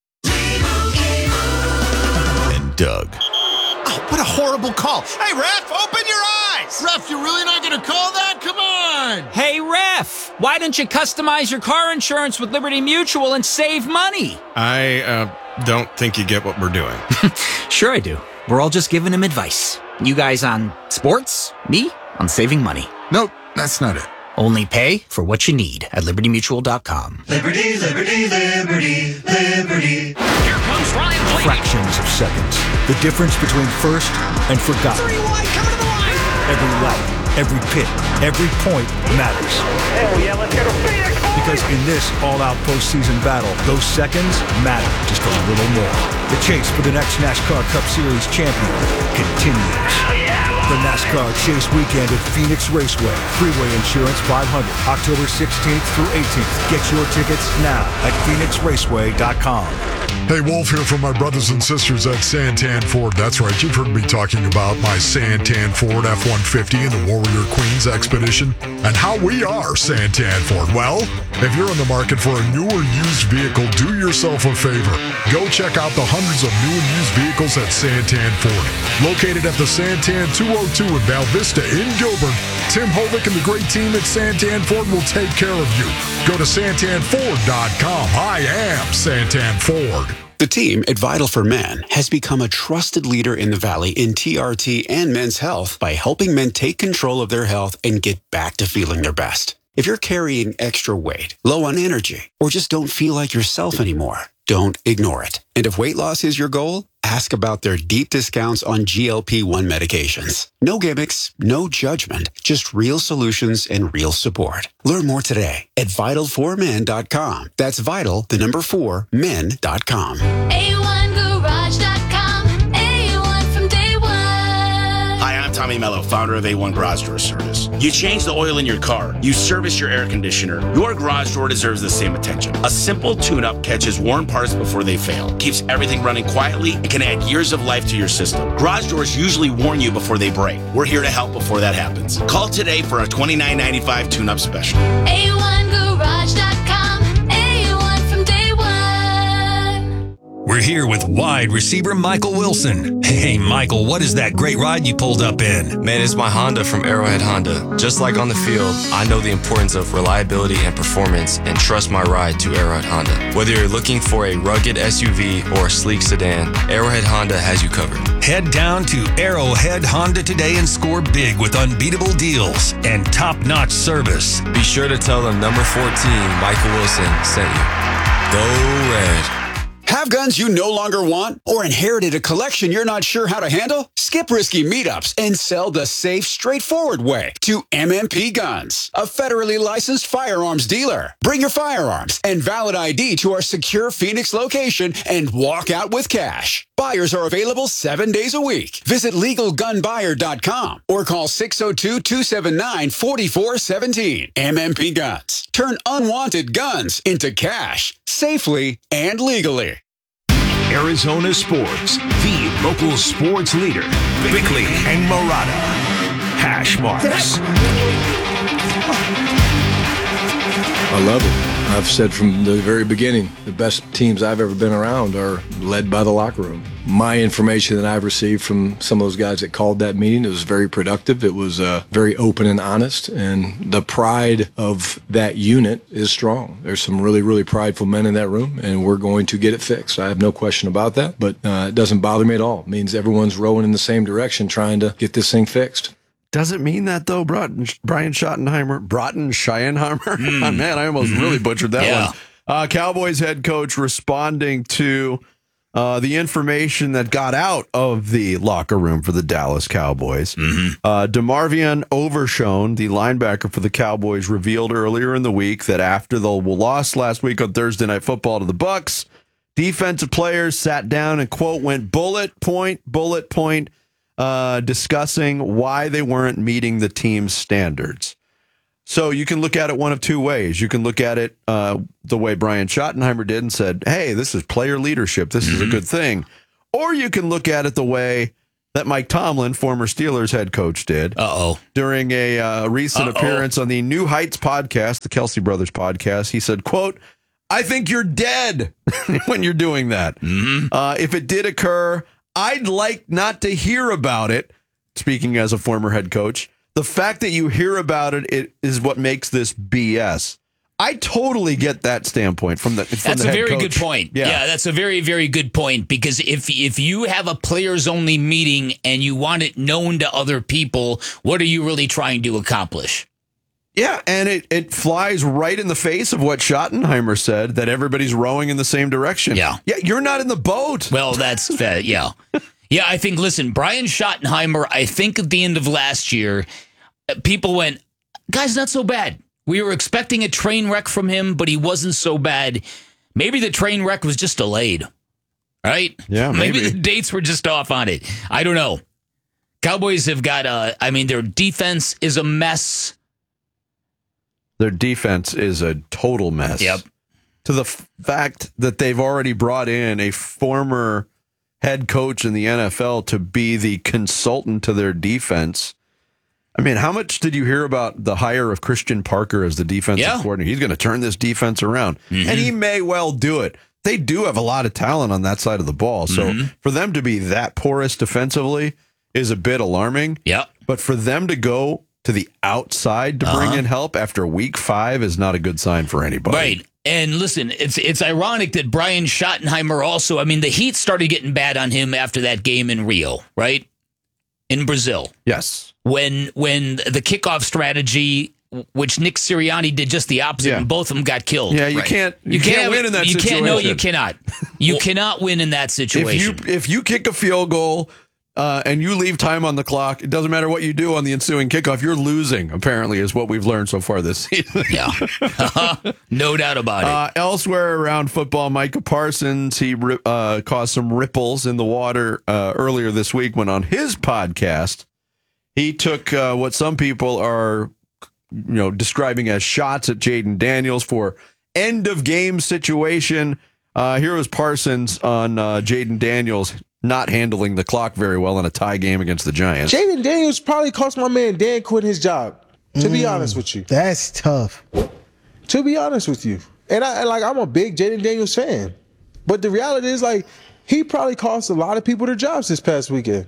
And Doug. Oh, what a horrible call. Hey, ref, open your eyes. Ref, you're really not going to call that? Come on. Hey, ref, why don't you customize your car insurance with Liberty Mutual and save money? I uh, don't think you get what we're doing. Sure I do. We're all just giving him advice. You guys on sports, me on saving money. Nope, that's not it. Only pay for what you need at liberty mutual dot com. Liberty, liberty, liberty, liberty. Here comes Ryan Blaney. Fractions of seconds. The difference between first and forgotten. Three wide, coming to the line. Every lap, every pit, every point matters. Hell yeah, let's go to Phoenix. Because in this all-out postseason battle, those seconds matter just a little more. The chase for the next NASCAR Cup Series champion continues. Hell yeah. The NASCAR Chase Weekend at Phoenix Raceway. Freeway Insurance five hundred, October sixteenth through eighteenth. Get your tickets now at phoenix raceway dot com. Hey, Wolf here from my brothers and sisters at Santan Ford. That's right, you've heard me talking about my Santan Ford F one fifty and the Warrior Queens Expedition and how we are Santan Ford. Well, if you're in the market for a new or used vehicle, do yourself a favor. Go check out the hundreds of new and used vehicles at Santan Ford. Located at the Santan two oh two in Val Vista in Gilbert, Tim Hovick and the great team at Santan Ford will take care of you. Go to santan ford dot com. I am Santan Ford. The team at Vital for Men has become a trusted leader in the Valley in T R T and men's health by helping men take control of their health and get back to feeling their best. If you're carrying extra weight, low on energy, or just don't feel like yourself anymore, don't ignore it. And if weight loss is your goal, ask about their deep discounts on G L P one medications. No gimmicks, no judgment, just real solutions and real support. Learn more today at vital for men dot com. That's vital, the number four, men dot com. A one garage dot com. A one from day one. Hi, I'm Tommy Mello, founder of A one Garage Door Service. You change the oil in your car. You service your air conditioner. Your garage door deserves the same attention. A simple tune-up catches worn parts before they fail, keeps everything running quietly, and can add years of life to your system. Garage doors usually warn you before they break. We're here to help before that happens. Call today for a twenty-nine ninety-five tune-up special. A one garage dot com. A one from day one. We're here with wide receiver Michael Wilson. Hey, Michael, what is that great ride you pulled up in? Man, it's my Honda from Arrowhead Honda. Just like on the field, I know the importance of reliability and performance and trust my ride to Arrowhead Honda. Whether you're looking for a rugged S U V or a sleek sedan, Arrowhead Honda has you covered. Head down to Arrowhead Honda today and score big with unbeatable deals and top-notch service. Be sure to tell them number fourteen, Michael Wilson, sent you. Go Red. Have guns you no longer want or inherited a collection you're not sure how to handle? Skip risky meetups and sell the safe, straightforward way to M M P Guns, a federally licensed firearms dealer. Bring your firearms and valid I D to our secure Phoenix location and walk out with cash. Buyers are available seven days a week. Visit legal gun buyer dot com or call six oh two, two seven nine, four four one seven. M M P Guns. Turn unwanted guns into cash safely and legally. Arizona Sports, the local sports leader. Bickley and Murata. Hash marks. I love it. I've said from the very beginning, the best teams I've ever been around are led by the locker room. My information that I've received from some of those guys that called that meeting, it was very productive. It was uh, very open and honest, and the pride of that unit is strong. There's some really, really prideful men in that room, and we're going to get it fixed. I have no question about that, but uh, it doesn't bother me at all. It means everyone's rowing in the same direction trying to get this thing fixed. Does it mean that, though, Brian Schottenheimer? Broughton Schottenheimer? Mm. Oh, man, I almost Mm-hmm. really butchered that Yeah. one. Uh, Cowboys head coach responding to uh, the information that got out of the locker room for the Dallas Cowboys. Mm-hmm. Uh, DeMarvion Overshone, the linebacker for the Cowboys, revealed earlier in the week that after the loss last week on Thursday Night Football to the Bucs, defensive players sat down and, quote, went bullet point, bullet point, Uh, discussing why they weren't meeting the team's standards. So you can look at it one of two ways. You can look at it uh, the way Brian Schottenheimer did and said, hey, this is player leadership. This is a good thing. Or you can look at it the way that Mike Tomlin, former Steelers head coach, did Uh-oh. during a uh, recent Uh-oh. appearance on the New Heights podcast, the Kelsey Brothers podcast. He said, quote, I think you're dead when you're doing that. Mm-hmm. Uh, if it did occur, I'd like not to hear about it. Speaking as a former head coach, the fact that you hear about it, it is what makes this B S. I totally get that standpoint from the from That's the a head very coach. good point. Yeah. Yeah. that's a very, very good point. Because if if you have a players only meeting and you want it known to other people, what are you really trying to accomplish? Yeah, and it, it flies right in the face of what Schottenheimer said, that everybody's rowing in the same direction. Yeah. Yeah, you're not in the boat. Well, that's, uh, yeah. Yeah, I think, listen, Brian Schottenheimer, I think at the end of last year, uh, people went, guy's not so bad. We were expecting a train wreck from him, but he wasn't so bad. Maybe the train wreck was just delayed, right? Yeah, maybe. Maybe the dates were just off on it. I don't know. Cowboys have got, uh, I mean, their defense is a mess. Their defense is a total mess. Yep. To the f- fact that they've already brought in a former head coach in the N F L to be the consultant to their defense. I mean, how much did you hear about the hire of Christian Parker as the defensive Yeah. coordinator? He's going to turn this defense around, Mm-hmm. and he may well do it. They do have a lot of talent on that side of the ball. So Mm-hmm. for them to be that porous defensively is a bit alarming. Yeah. But for them to go to the outside to bring Uh-huh. in help after week five is not a good sign for anybody. Right. And listen, it's it's ironic that Brian Schottenheimer also, I mean, the Heat started getting bad on him after that game in Rio, right? In Brazil. Yes. When when the kickoff strategy, which Nick Sirianni did just the opposite, Yeah. and both of them got killed. Yeah, you can't- you can't win in that you Can't, no, you situation. cannot. You cannot win in that If situation. you if you kick a field goal uh, and you leave time on the clock, it doesn't matter what you do on the ensuing kickoff. You're losing, apparently, is what we've learned so far this season. Yeah. No doubt about it. Uh, elsewhere around football, Micah Parsons, he ri- uh, caused some ripples in the water uh, earlier this week when on his podcast, he took uh, what some people are, you know, describing as shots at Jaden Daniels for end of game situation. Uh, here was Parsons on uh, Jaden Daniels not handling the clock very well in a tie game against the Giants. Jaden Daniels probably cost my man Dan quitting his job. To be Mm, honest with you, that's tough. To be honest with you, and I and like I'm a big Jaden Daniels fan, but the reality is like he probably cost a lot of people their jobs this past weekend.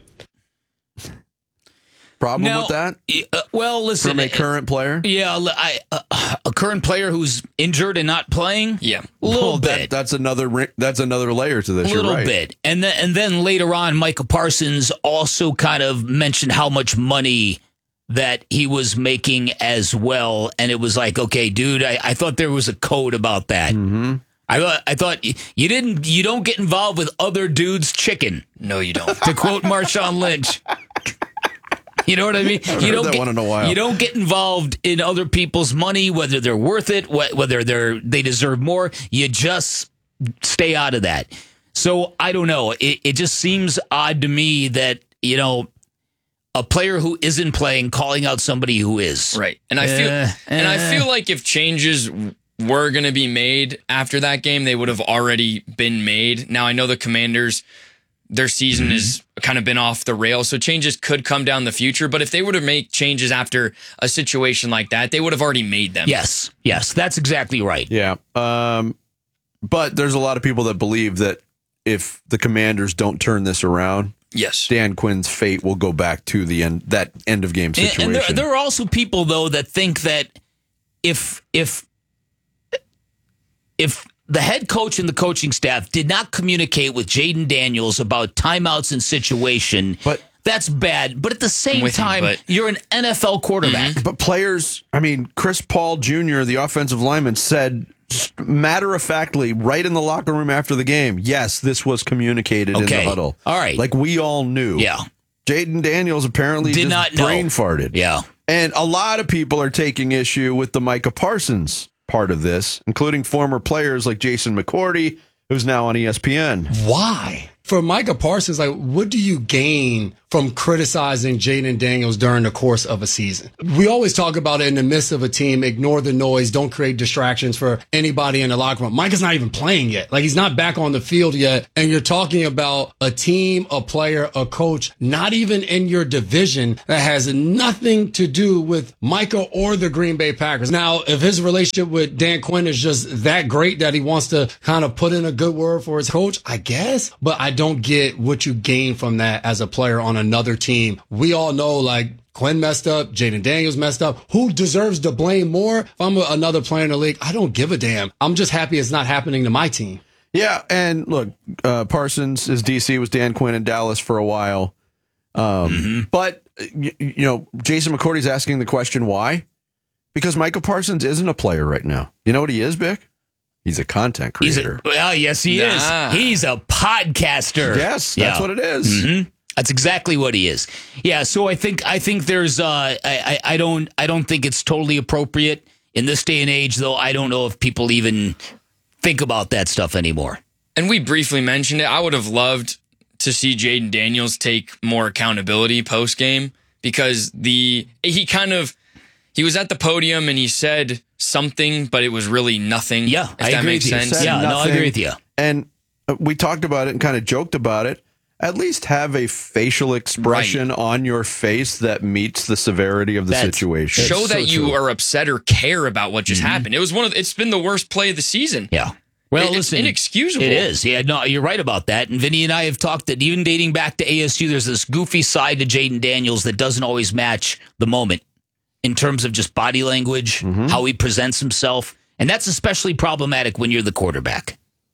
Problem Now, with that? Uh, well, listen. From a current player? Yeah, I, uh, a current player who's injured and not playing? Yeah. A little Well, that- bit. that's another ri- that's another layer to this. A You're little right. bit. And then and then later on, Micah Parsons also kind of mentioned how much money that he was making as well. And it was like, okay, dude, I, I thought there was a code about that. Mm-hmm. I thought I thought you didn't you don't get involved with other dudes' chicken. No, you don't. To quote Marshawn Lynch. You know what I mean? I've you heard don't that get, one in a while. You don't get involved in other people's money, whether they're worth it, wh- whether they're they deserve more. You just stay out of that. So I don't know. It, it just seems odd to me that, you know, a player who isn't playing calling out somebody who is. Right. And I feel Uh, and I uh. feel like if changes were going to be made after that game, they would have already been made. Now I know the Commanders, their season Mm-hmm. has kind of been off the rails. So changes could come down the future. But if they were to make changes after a situation like that, they would have already made them. Yes, yes, that's exactly right. Yeah. Um, but there's a lot of people that believe that if the Commanders don't turn this around, yes, Dan Quinn's fate will go back to the end that end of game situation. And, and there, there are also people though that think that if if if the head coach and the coaching staff did not communicate with Jaden Daniels about timeouts and situation, but that's bad. But at the same with you, time, but- you're an N F L quarterback. But players, I mean, Chris Paul Junior, the offensive lineman, said matter of factly right in the locker room after the game, yes, this was communicated in Okay. the huddle. All right. Like we all knew. Yeah. Jaden Daniels apparently Did just not know. brain farted. Yeah. And a lot of people are taking issue with the Micah Parsons part of this, including former players like Jason McCourty, who's now on E S P N. Why? For Micah Parsons, like, what do you gain from criticizing Jaden Daniels during the course of a season? We always talk about it in the midst of a team, ignore the noise, don't create distractions for anybody in the locker room. Micah's not even playing yet. Like, he's not back on the field yet. And you're talking about a team, a player, a coach, not even in your division, that has nothing to do with Micah or the Green Bay Packers. Now, if his relationship with Dan Quinn is just that great that he wants to kind of put in a good word for his coach, I guess, but I don't get what you gain from that as a player on another team. We all know, like, Quinn messed up, Jaden Daniels messed up. Who deserves to blame more? If I'm a, another player in the league, I don't give a damn. I'm just happy it's not happening to my team. Yeah, and look, uh, Parsons, his D C was Dan Quinn in Dallas for a while. Um, But, you, you know, Jason McCourty's asking the question, why? Because Michael Parsons isn't a player right now. You know what he is, Vic? He's a content He's creator. a, well, yes, he Nah. is. He's a podcaster. Yes, that's what it is. Mhm. That's exactly what he is. Yeah. So I think I think there's uh, I, I I don't I don't think it's totally appropriate in this day and age. Though I don't know if people even think about that stuff anymore. And we briefly mentioned it. I would have loved to see Jaden Daniels take more accountability post game because the he kind of he was at the podium and he said something, but it was really nothing. Yeah, if I that agree makes with you. sense. Yeah, no, I agree with you. And uh, we talked about it and kind of joked about it. At least have a facial expression on your face that meets the severity of the That's- situation. Show that you are upset or care about what just Mhm. happened. It was one of it's been the worst play of the season. Yeah. Well, It- it's listen, inexcusable. It is. Yeah, no, you're right about that. And Vinny and I have talked that even dating back to A S U, there's this goofy side to Jaden Daniels that doesn't always match the moment in terms of just body language, how he presents himself. And that's especially problematic when you're the quarterback.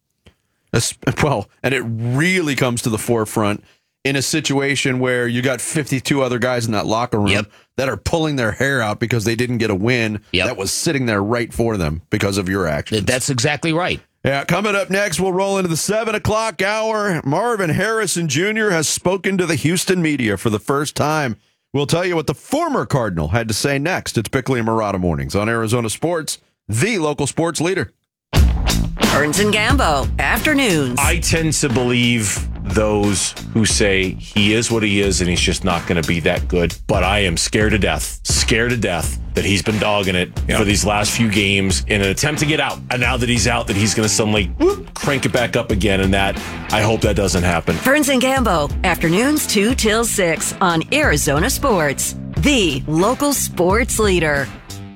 Es- Well, and it really comes to the forefront in a situation where you got fifty-two other guys in that locker room that are pulling their hair out because they didn't get a win that was sitting there right for them because of your actions. That's exactly right. Yeah, coming up next, we'll roll into the seven o'clock hour. Marvin Harrison Junior has spoken to the Houston media for the first time. We'll tell you what the former Cardinal had to say next. It's Bickley and Murata Mornings on Arizona Sports, the local sports leader. Burns and Gambo, afternoons. I tend to believe those who say he is what he is and he's just not going to be that good. But I am scared to death, scared to death that he's been dogging it for these last few games in an attempt to get out. And now that he's out, that he's going to suddenly whoop, crank it back up again. And that, I hope that doesn't happen. Burns and Gambo, afternoons two till six on Arizona Sports, the local sports leader.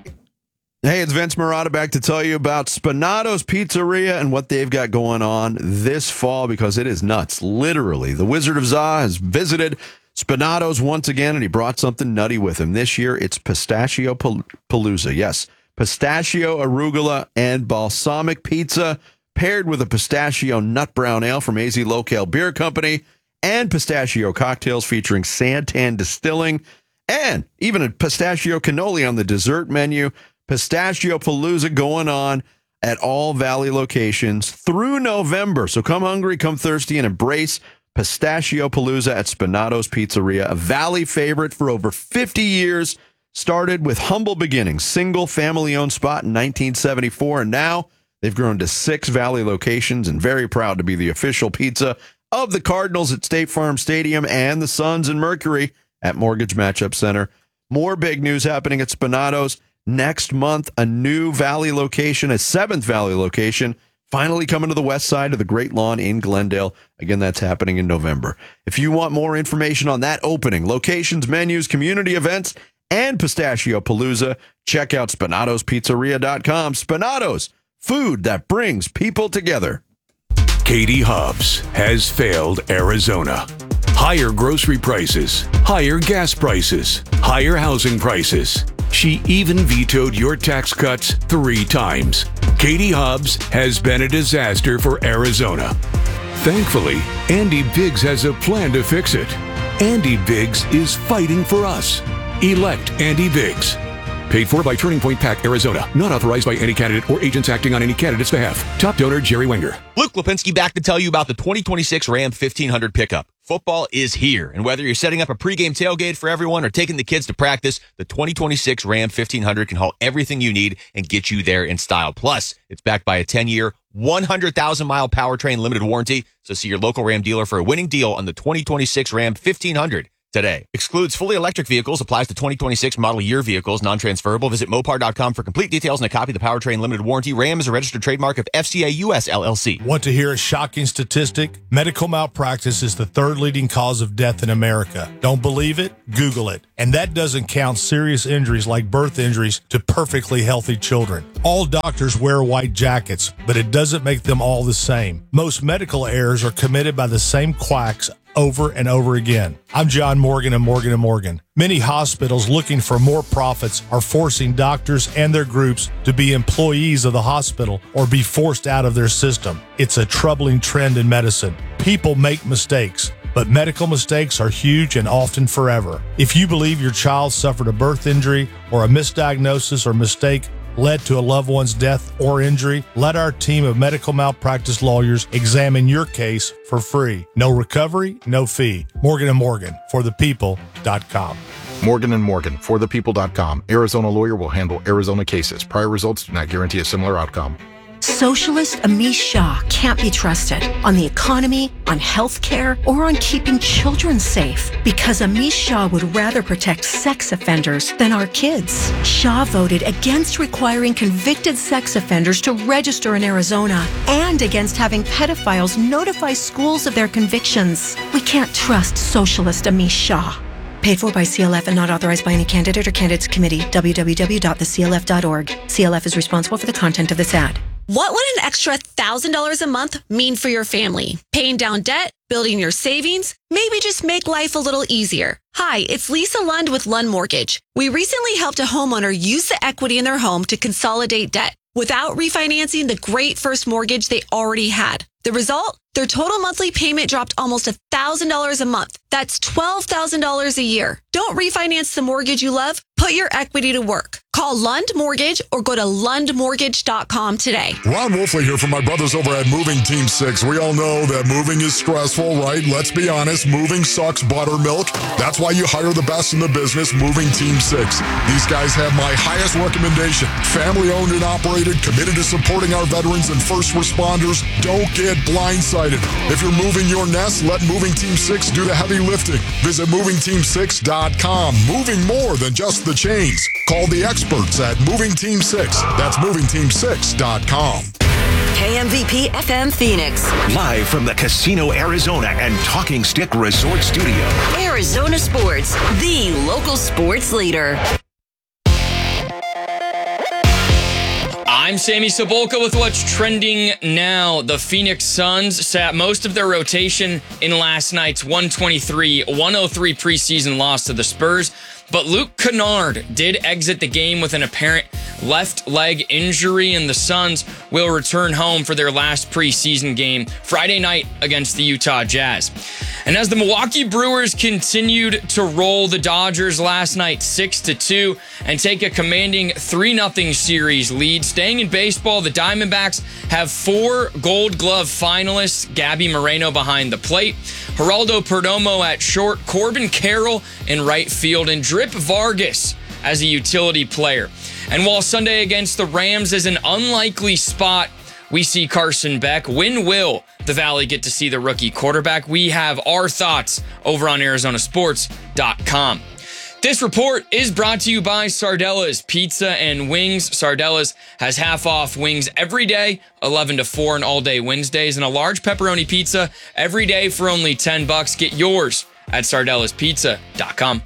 Hey, it's Vince Murata back to tell you about Spinato's Pizzeria and what they've got going on this fall because it is nuts. Literally, the Wizard of Za has visited Spinato's once again and he brought something nutty with him. This year, it's Pistachio Pal- Palooza. Yes, pistachio, arugula, and balsamic pizza paired with a pistachio nut brown ale from A Z Local Beer Company and pistachio cocktails featuring Santan Distilling and even a pistachio cannoli on the dessert menu. Pistachio Palooza going on at all Valley locations through November. So come hungry, come thirsty, and embrace Pistachio Palooza at Spinato's Pizzeria, a Valley favorite for over fifty years. Started with humble beginnings, single family-owned spot in nineteen seventy-four, and now they've grown to six Valley locations and very proud to be the official pizza of the Cardinals at State Farm Stadium and the Suns and Mercury at Mortgage Matchup Center. More big news happening at Spinato's. Next month, a new Valley location, a seventh Valley location, finally coming to the west side of the Great Lawn in Glendale. Again, that's happening in November. If you want more information on that opening, locations, menus, community events, and Pistachio Palooza, check out spinatos pizzeria dot com. Spinatos, food that brings people together. Katie Hobbs has failed Arizona. Higher grocery prices, higher gas prices, higher housing prices. She even vetoed your tax cuts three times. Katie Hobbs has been a disaster for Arizona. Thankfully, Andy Biggs has a plan to fix it. Andy Biggs is fighting for us. Elect Andy Biggs. Paid for by Turning Point PAC, Arizona. Not authorized by any candidate or agents acting on any candidate's behalf. Top donor, Jerry Wenger. Luke Lipinski back to tell you about the twenty twenty-six Ram fifteen hundred pickup. Football is here, and whether you're setting up a pregame tailgate for everyone or taking the kids to practice, the twenty twenty-six Ram fifteen hundred can haul everything you need and get you there in style. Plus, it's backed by a ten-year, one hundred thousand mile powertrain limited warranty, so see your local Ram dealer for a winning deal on the twenty twenty-six Ram fifteen hundred. Today. Excludes fully electric vehicles, applies to twenty twenty-six model year vehicles, non-transferable. Visit Mopar dot com for complete details and a copy of the powertrain limited warranty. Ram is a registered trademark of F C A U S L L C. Want to hear a shocking statistic? Medical malpractice is the third leading cause of death in America. Don't believe it? Google it. And that doesn't count serious injuries like birth injuries to perfectly healthy children. All doctors wear white jackets, but it doesn't make them all the same. Most medical errors are committed by the same quacks over and over again. I'm John Morgan of Morgan and Morgan. Many hospitals looking for more profits are forcing doctors and their groups to be employees of the hospital or be forced out of their system. It's a troubling trend in medicine. People make mistakes, but medical mistakes are huge and often forever. If you believe your child suffered a birth injury or a misdiagnosis or mistake led to a loved one's death or injury, let our team of medical malpractice lawyers examine your case for free. No recovery, no fee. Morgan and Morgan, for the people dot com. Morgan and Morgan, for the people dot com. Arizona lawyer will handle Arizona cases. Prior results do not guarantee a similar outcome. Socialist Amish Shah can't be trusted on the economy, on health care, or on keeping children safe because Amish Shah would rather protect sex offenders than our kids. Shah voted against requiring convicted sex offenders to register in Arizona and against having pedophiles notify schools of their convictions. We can't trust Socialist Amish Shah. Paid for by C L F and not authorized by any candidate or candidates committee. w w w dot the c l f dot org. C L F is responsible for the content of this ad. What would an extra one thousand dollars a month mean for your family? Paying down debt? Building your savings? Maybe just make life a little easier. Hi, it's Lisa Lund with Lund Mortgage. We recently helped a homeowner use the equity in their home to consolidate debt without refinancing the great first mortgage they already had. The result? Their total monthly payment dropped almost one thousand dollars a month. That's twelve thousand dollars a year. Don't refinance the mortgage you love. Put your equity to work. Call Lund Mortgage or go to lund mortgage dot com today. Ron Wolfley here from my brothers over at Moving Team six. We all know that moving is stressful, right? Let's be honest. Moving sucks buttermilk. That's why you hire the best in the business, Moving Team six. These guys have my highest recommendation. Family owned and operated, committed to supporting our veterans and first responders. Don't get blindsided. If you're moving your nest, let Moving Team six do the heavy lifting. Visit moving team six dot com. Moving more than just the chains. Call the experts at Moving Team six. That's moving team six dot com. K M V P F M Phoenix. Live from the Casino Arizona and Talking Stick Resort Studio. Arizona Sports, the local sports leader. I'm Sammy Sabolka with what's trending now. The Phoenix Suns sat most of their rotation in last night's one twenty-three one oh three preseason loss to the Spurs. But Luke Kennard did exit the game with an apparent left leg injury, and the Suns will return home for their last preseason game Friday night against the Utah Jazz. And as the Milwaukee Brewers continued to roll the Dodgers last night six to two and take a commanding three nothing series lead, staying in baseball, the Diamondbacks have four Gold Glove finalists: Gabby Moreno behind the plate, Geraldo Perdomo at short, Corbin Carroll in right field, and Drip Vargas as a utility player. And while Sunday against the Rams is an unlikely spot, we see Carson Beck. When will the Valley get to see the rookie quarterback? We have our thoughts over on Arizona Sports dot com. This report is brought to you by Sardella's Pizza and Wings. Sardella's has half off wings every day, eleven to four and all day Wednesdays, and a large pepperoni pizza every day for only ten bucks. Get yours at sardellas pizza dot com.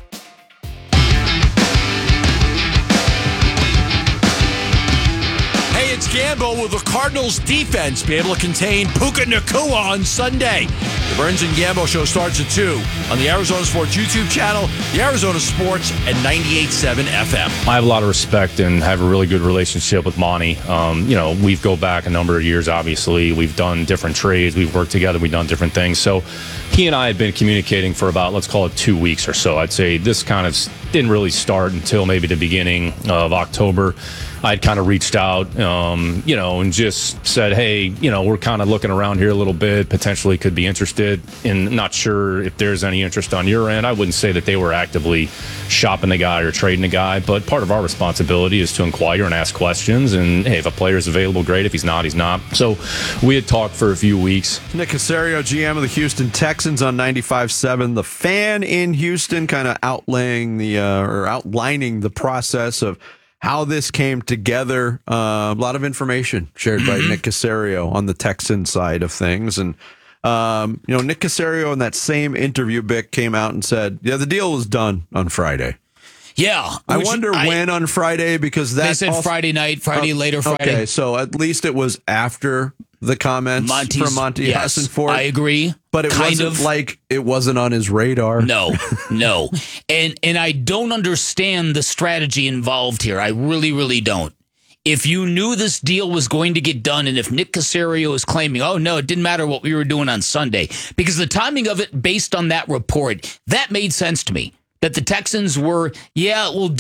Hey, it's Gambo. Will the Cardinals defense be able to contain Puka Nacua on Sunday? The Burns and Gambo show starts at two on the Arizona Sports YouTube channel, the Arizona Sports, and ninety-eight point seven F M. I have a lot of respect and have a really good relationship with Monty. Um, you know, we go back a number of years, obviously. We've done different trades. We've worked together. We've done different things. So he and I had been communicating for about, let's call it two weeks or so. I'd say this kind of didn't really start until maybe the beginning of October. I'd kind of reached out, um, you know, and just said, hey, you know, we're kind of looking around here a little bit, potentially could be interested, and not sure if there's any interest on your end. I wouldn't say that they were actively shopping the guy or trading the guy, but part of our responsibility is to inquire and ask questions, and hey, if a player's available, great. If he's not, he's not. So we had talked for a few weeks. Nick Caserio, G M of the Houston Texans on ninety-five point seven. The Fan in Houston, kind of outlaying the, uh, or outlining the process of how this came together. Uh, a lot of information shared by Nick Caserio on the Texan side of things. And, um, you know, Nick Caserio in that same interview, Bick, came out and said, yeah, the deal was done on Friday. Yeah. I wonder I, when on Friday, because that They said also, Friday night, Friday, uh, later Friday. Okay, so at least it was after the comments Monty's, from Monty yes, Hassenford. I agree. But it kind wasn't of. like it wasn't on his radar. No, no. And and I don't understand the strategy involved here. I really, really don't. If you knew this deal was going to get done, and if Nick Caserio is claiming, oh, no, it didn't matter what we were doing on Sunday, because the timing of it based on that report, that made sense to me. That the Texans were, yeah, we'll do